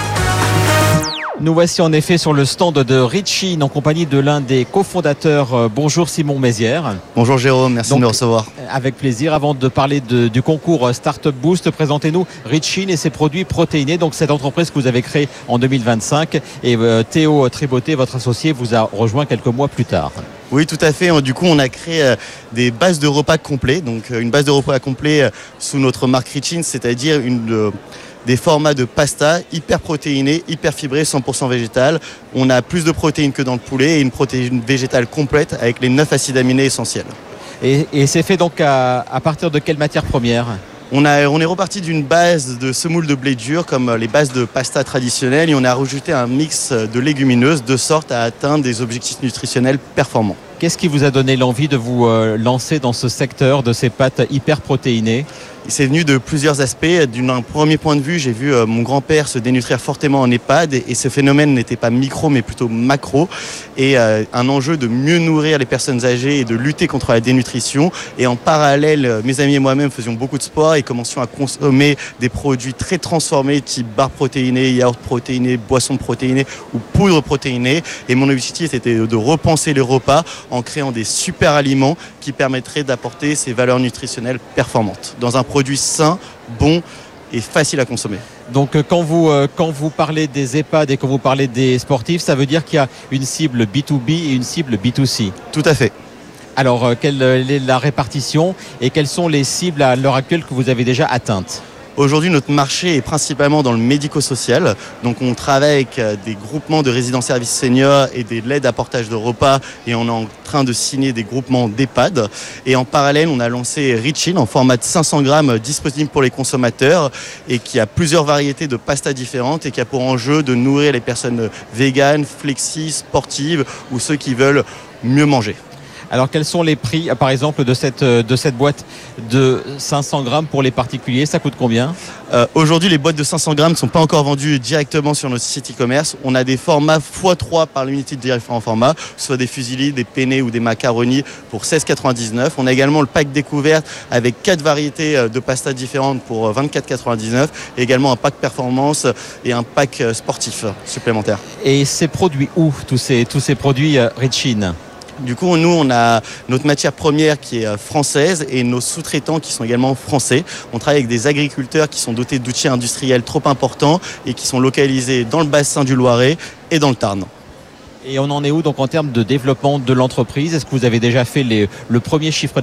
Nous voici en effet sur le stand de Richine en compagnie de l'un des cofondateurs. Bonjour Simon Mézières. Bonjour Jérôme, merci Donc, de me recevoir. Avec plaisir. Avant de parler de, du concours Startup Boost, présentez-nous Richine et ses produits protéinés. Donc cette entreprise que vous avez créée en deux mille vingt-cinq et euh, Théo Triboté, votre associé, vous a rejoint quelques mois plus tard. Oui, tout à fait. Du coup, on a créé des bases de repas complets. Donc, une base de repas complets sous notre marque Richine, c'est-à-dire une, des formats de pasta hyper protéinés, hyper fibrés, cent pour cent végétal. On a plus de protéines que dans le poulet et une protéine végétale complète avec les neuf acides aminés essentiels. Et, et c'est fait donc à, à partir de quelle matière première ? On, a, on est reparti d'une base de semoule de blé dur comme les bases de pasta traditionnelles et on a rajouté un mix de légumineuses de sorte à atteindre des objectifs nutritionnels performants. Qu'est-ce qui vous a donné l'envie de vous euh, lancer dans ce secteur de ces pâtes hyper protéinées ? C'est venu de plusieurs aspects. D'un premier point de vue, j'ai vu euh, mon grand-père se dénutrir fortement en EHPAD et, et ce phénomène n'était pas micro mais plutôt macro et euh, un enjeu de mieux nourrir les personnes âgées et de lutter contre la dénutrition. Et en parallèle, mes amis et moi-même faisions beaucoup de sport et commencions à consommer des produits très transformés type barres protéinées, yaourts protéinés, boissons protéinées ou poudre protéinée. Et mon objectif était de repenser les repas en créant des super aliments qui permettraient d'apporter ces valeurs nutritionnelles performantes dans un produit sain, bon et facile à consommer. Donc quand vous, quand vous parlez des EHPAD et quand vous parlez des sportifs, ça veut dire qu'il y a une cible B deux B et une cible B deux C. Tout à fait. Alors quelle est la répartition et quelles sont les cibles à l'heure actuelle que vous avez déjà atteintes ? Aujourd'hui, notre marché est principalement dans le médico-social. Donc, on travaille avec des groupements de résidents-services seniors et des l'aide à portage de repas. Et on est en train de signer des groupements d'EHPAD. Et en parallèle, on a lancé Richine en format de cinq cents grammes disponible pour les consommateurs et qui a plusieurs variétés de pastas différentes et qui a pour enjeu de nourrir les personnes véganes, flexi, sportives ou ceux qui veulent mieux manger. Alors quels sont les prix, par exemple, de cette, de cette boîte de cinq cents grammes pour les particuliers ? Ça coûte combien ? euh, Aujourd'hui, les boîtes de cinq cents grammes ne sont pas encore vendues directement sur notre site e-commerce. On a des formats fois trois par l'unité de différents formats, soit des fusillis, des penne ou des macaronis pour seize quatre-vingt-dix-neuf. On a également le pack découverte avec quatre variétés de pasta différentes pour vingt-quatre quatre-vingt-dix-neuf et également un pack performance et un pack sportif supplémentaire. Et c'est produit où, tous ces, tous ces produits euh, Richine ? Du coup, nous, on a notre matière première qui est française et nos sous-traitants qui sont également français. On travaille avec des agriculteurs qui sont dotés d'outils industriels trop importants et qui sont localisés dans le bassin du Loiret et dans le Tarn. Et on en est où donc en termes de développement de l'entreprise ? Est-ce que vous avez déjà fait les, le premier chiffre d'affaires ?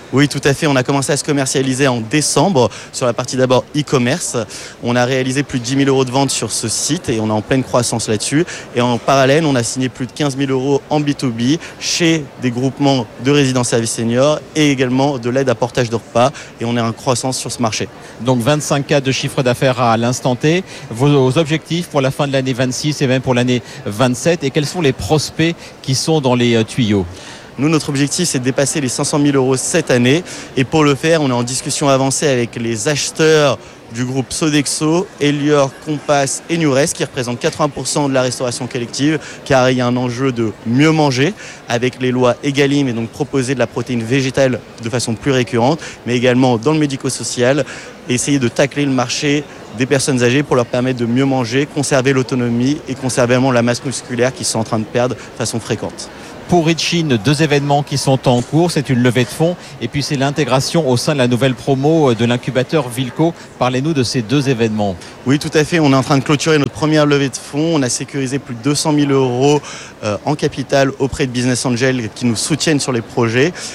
Oui, tout à fait. On a commencé à se commercialiser en décembre sur la partie d'abord e-commerce. On a réalisé plus de dix mille euros de ventes sur ce site et on est en pleine croissance là-dessus. Et en parallèle, on a signé plus de quinze mille euros en B deux B chez des groupements de résidents services seniors et également de l'aide à portage de repas. Et on est en croissance sur ce marché. Donc vingt-cinq cas de chiffre d'affaires à l'instant T. Vos objectifs pour la fin de l'année vingt-six et même pour l'année vingt-sept. Et quels sont les prospects qui sont dans les tuyaux ? Nous, notre objectif, c'est de dépasser les cinq cent mille euros cette année. Et pour le faire, on est en discussion avancée avec les acheteurs du groupe Sodexo, Elior, Compass et Nures, qui représentent quatre-vingts pour cent de la restauration collective, car il y a un enjeu de mieux manger, avec les lois Egalim, et donc proposer de la protéine végétale de façon plus récurrente, mais également dans le médico-social, essayer de tacler le marché des personnes âgées pour leur permettre de mieux manger, conserver l'autonomie et conserver la masse musculaire qu'ils sont en train de perdre de façon fréquente. Pour Richine, deux événements qui sont en cours, c'est une levée de fonds et puis c'est l'intégration au sein de la nouvelle promo de l'incubateur Vilco. Parlez-nous de ces deux événements. Oui, tout à fait. On est en train de clôturer notre première levée de fonds. On a sécurisé plus de deux cent mille euros en capital auprès de Business Angels qui nous soutiennent sur les projets.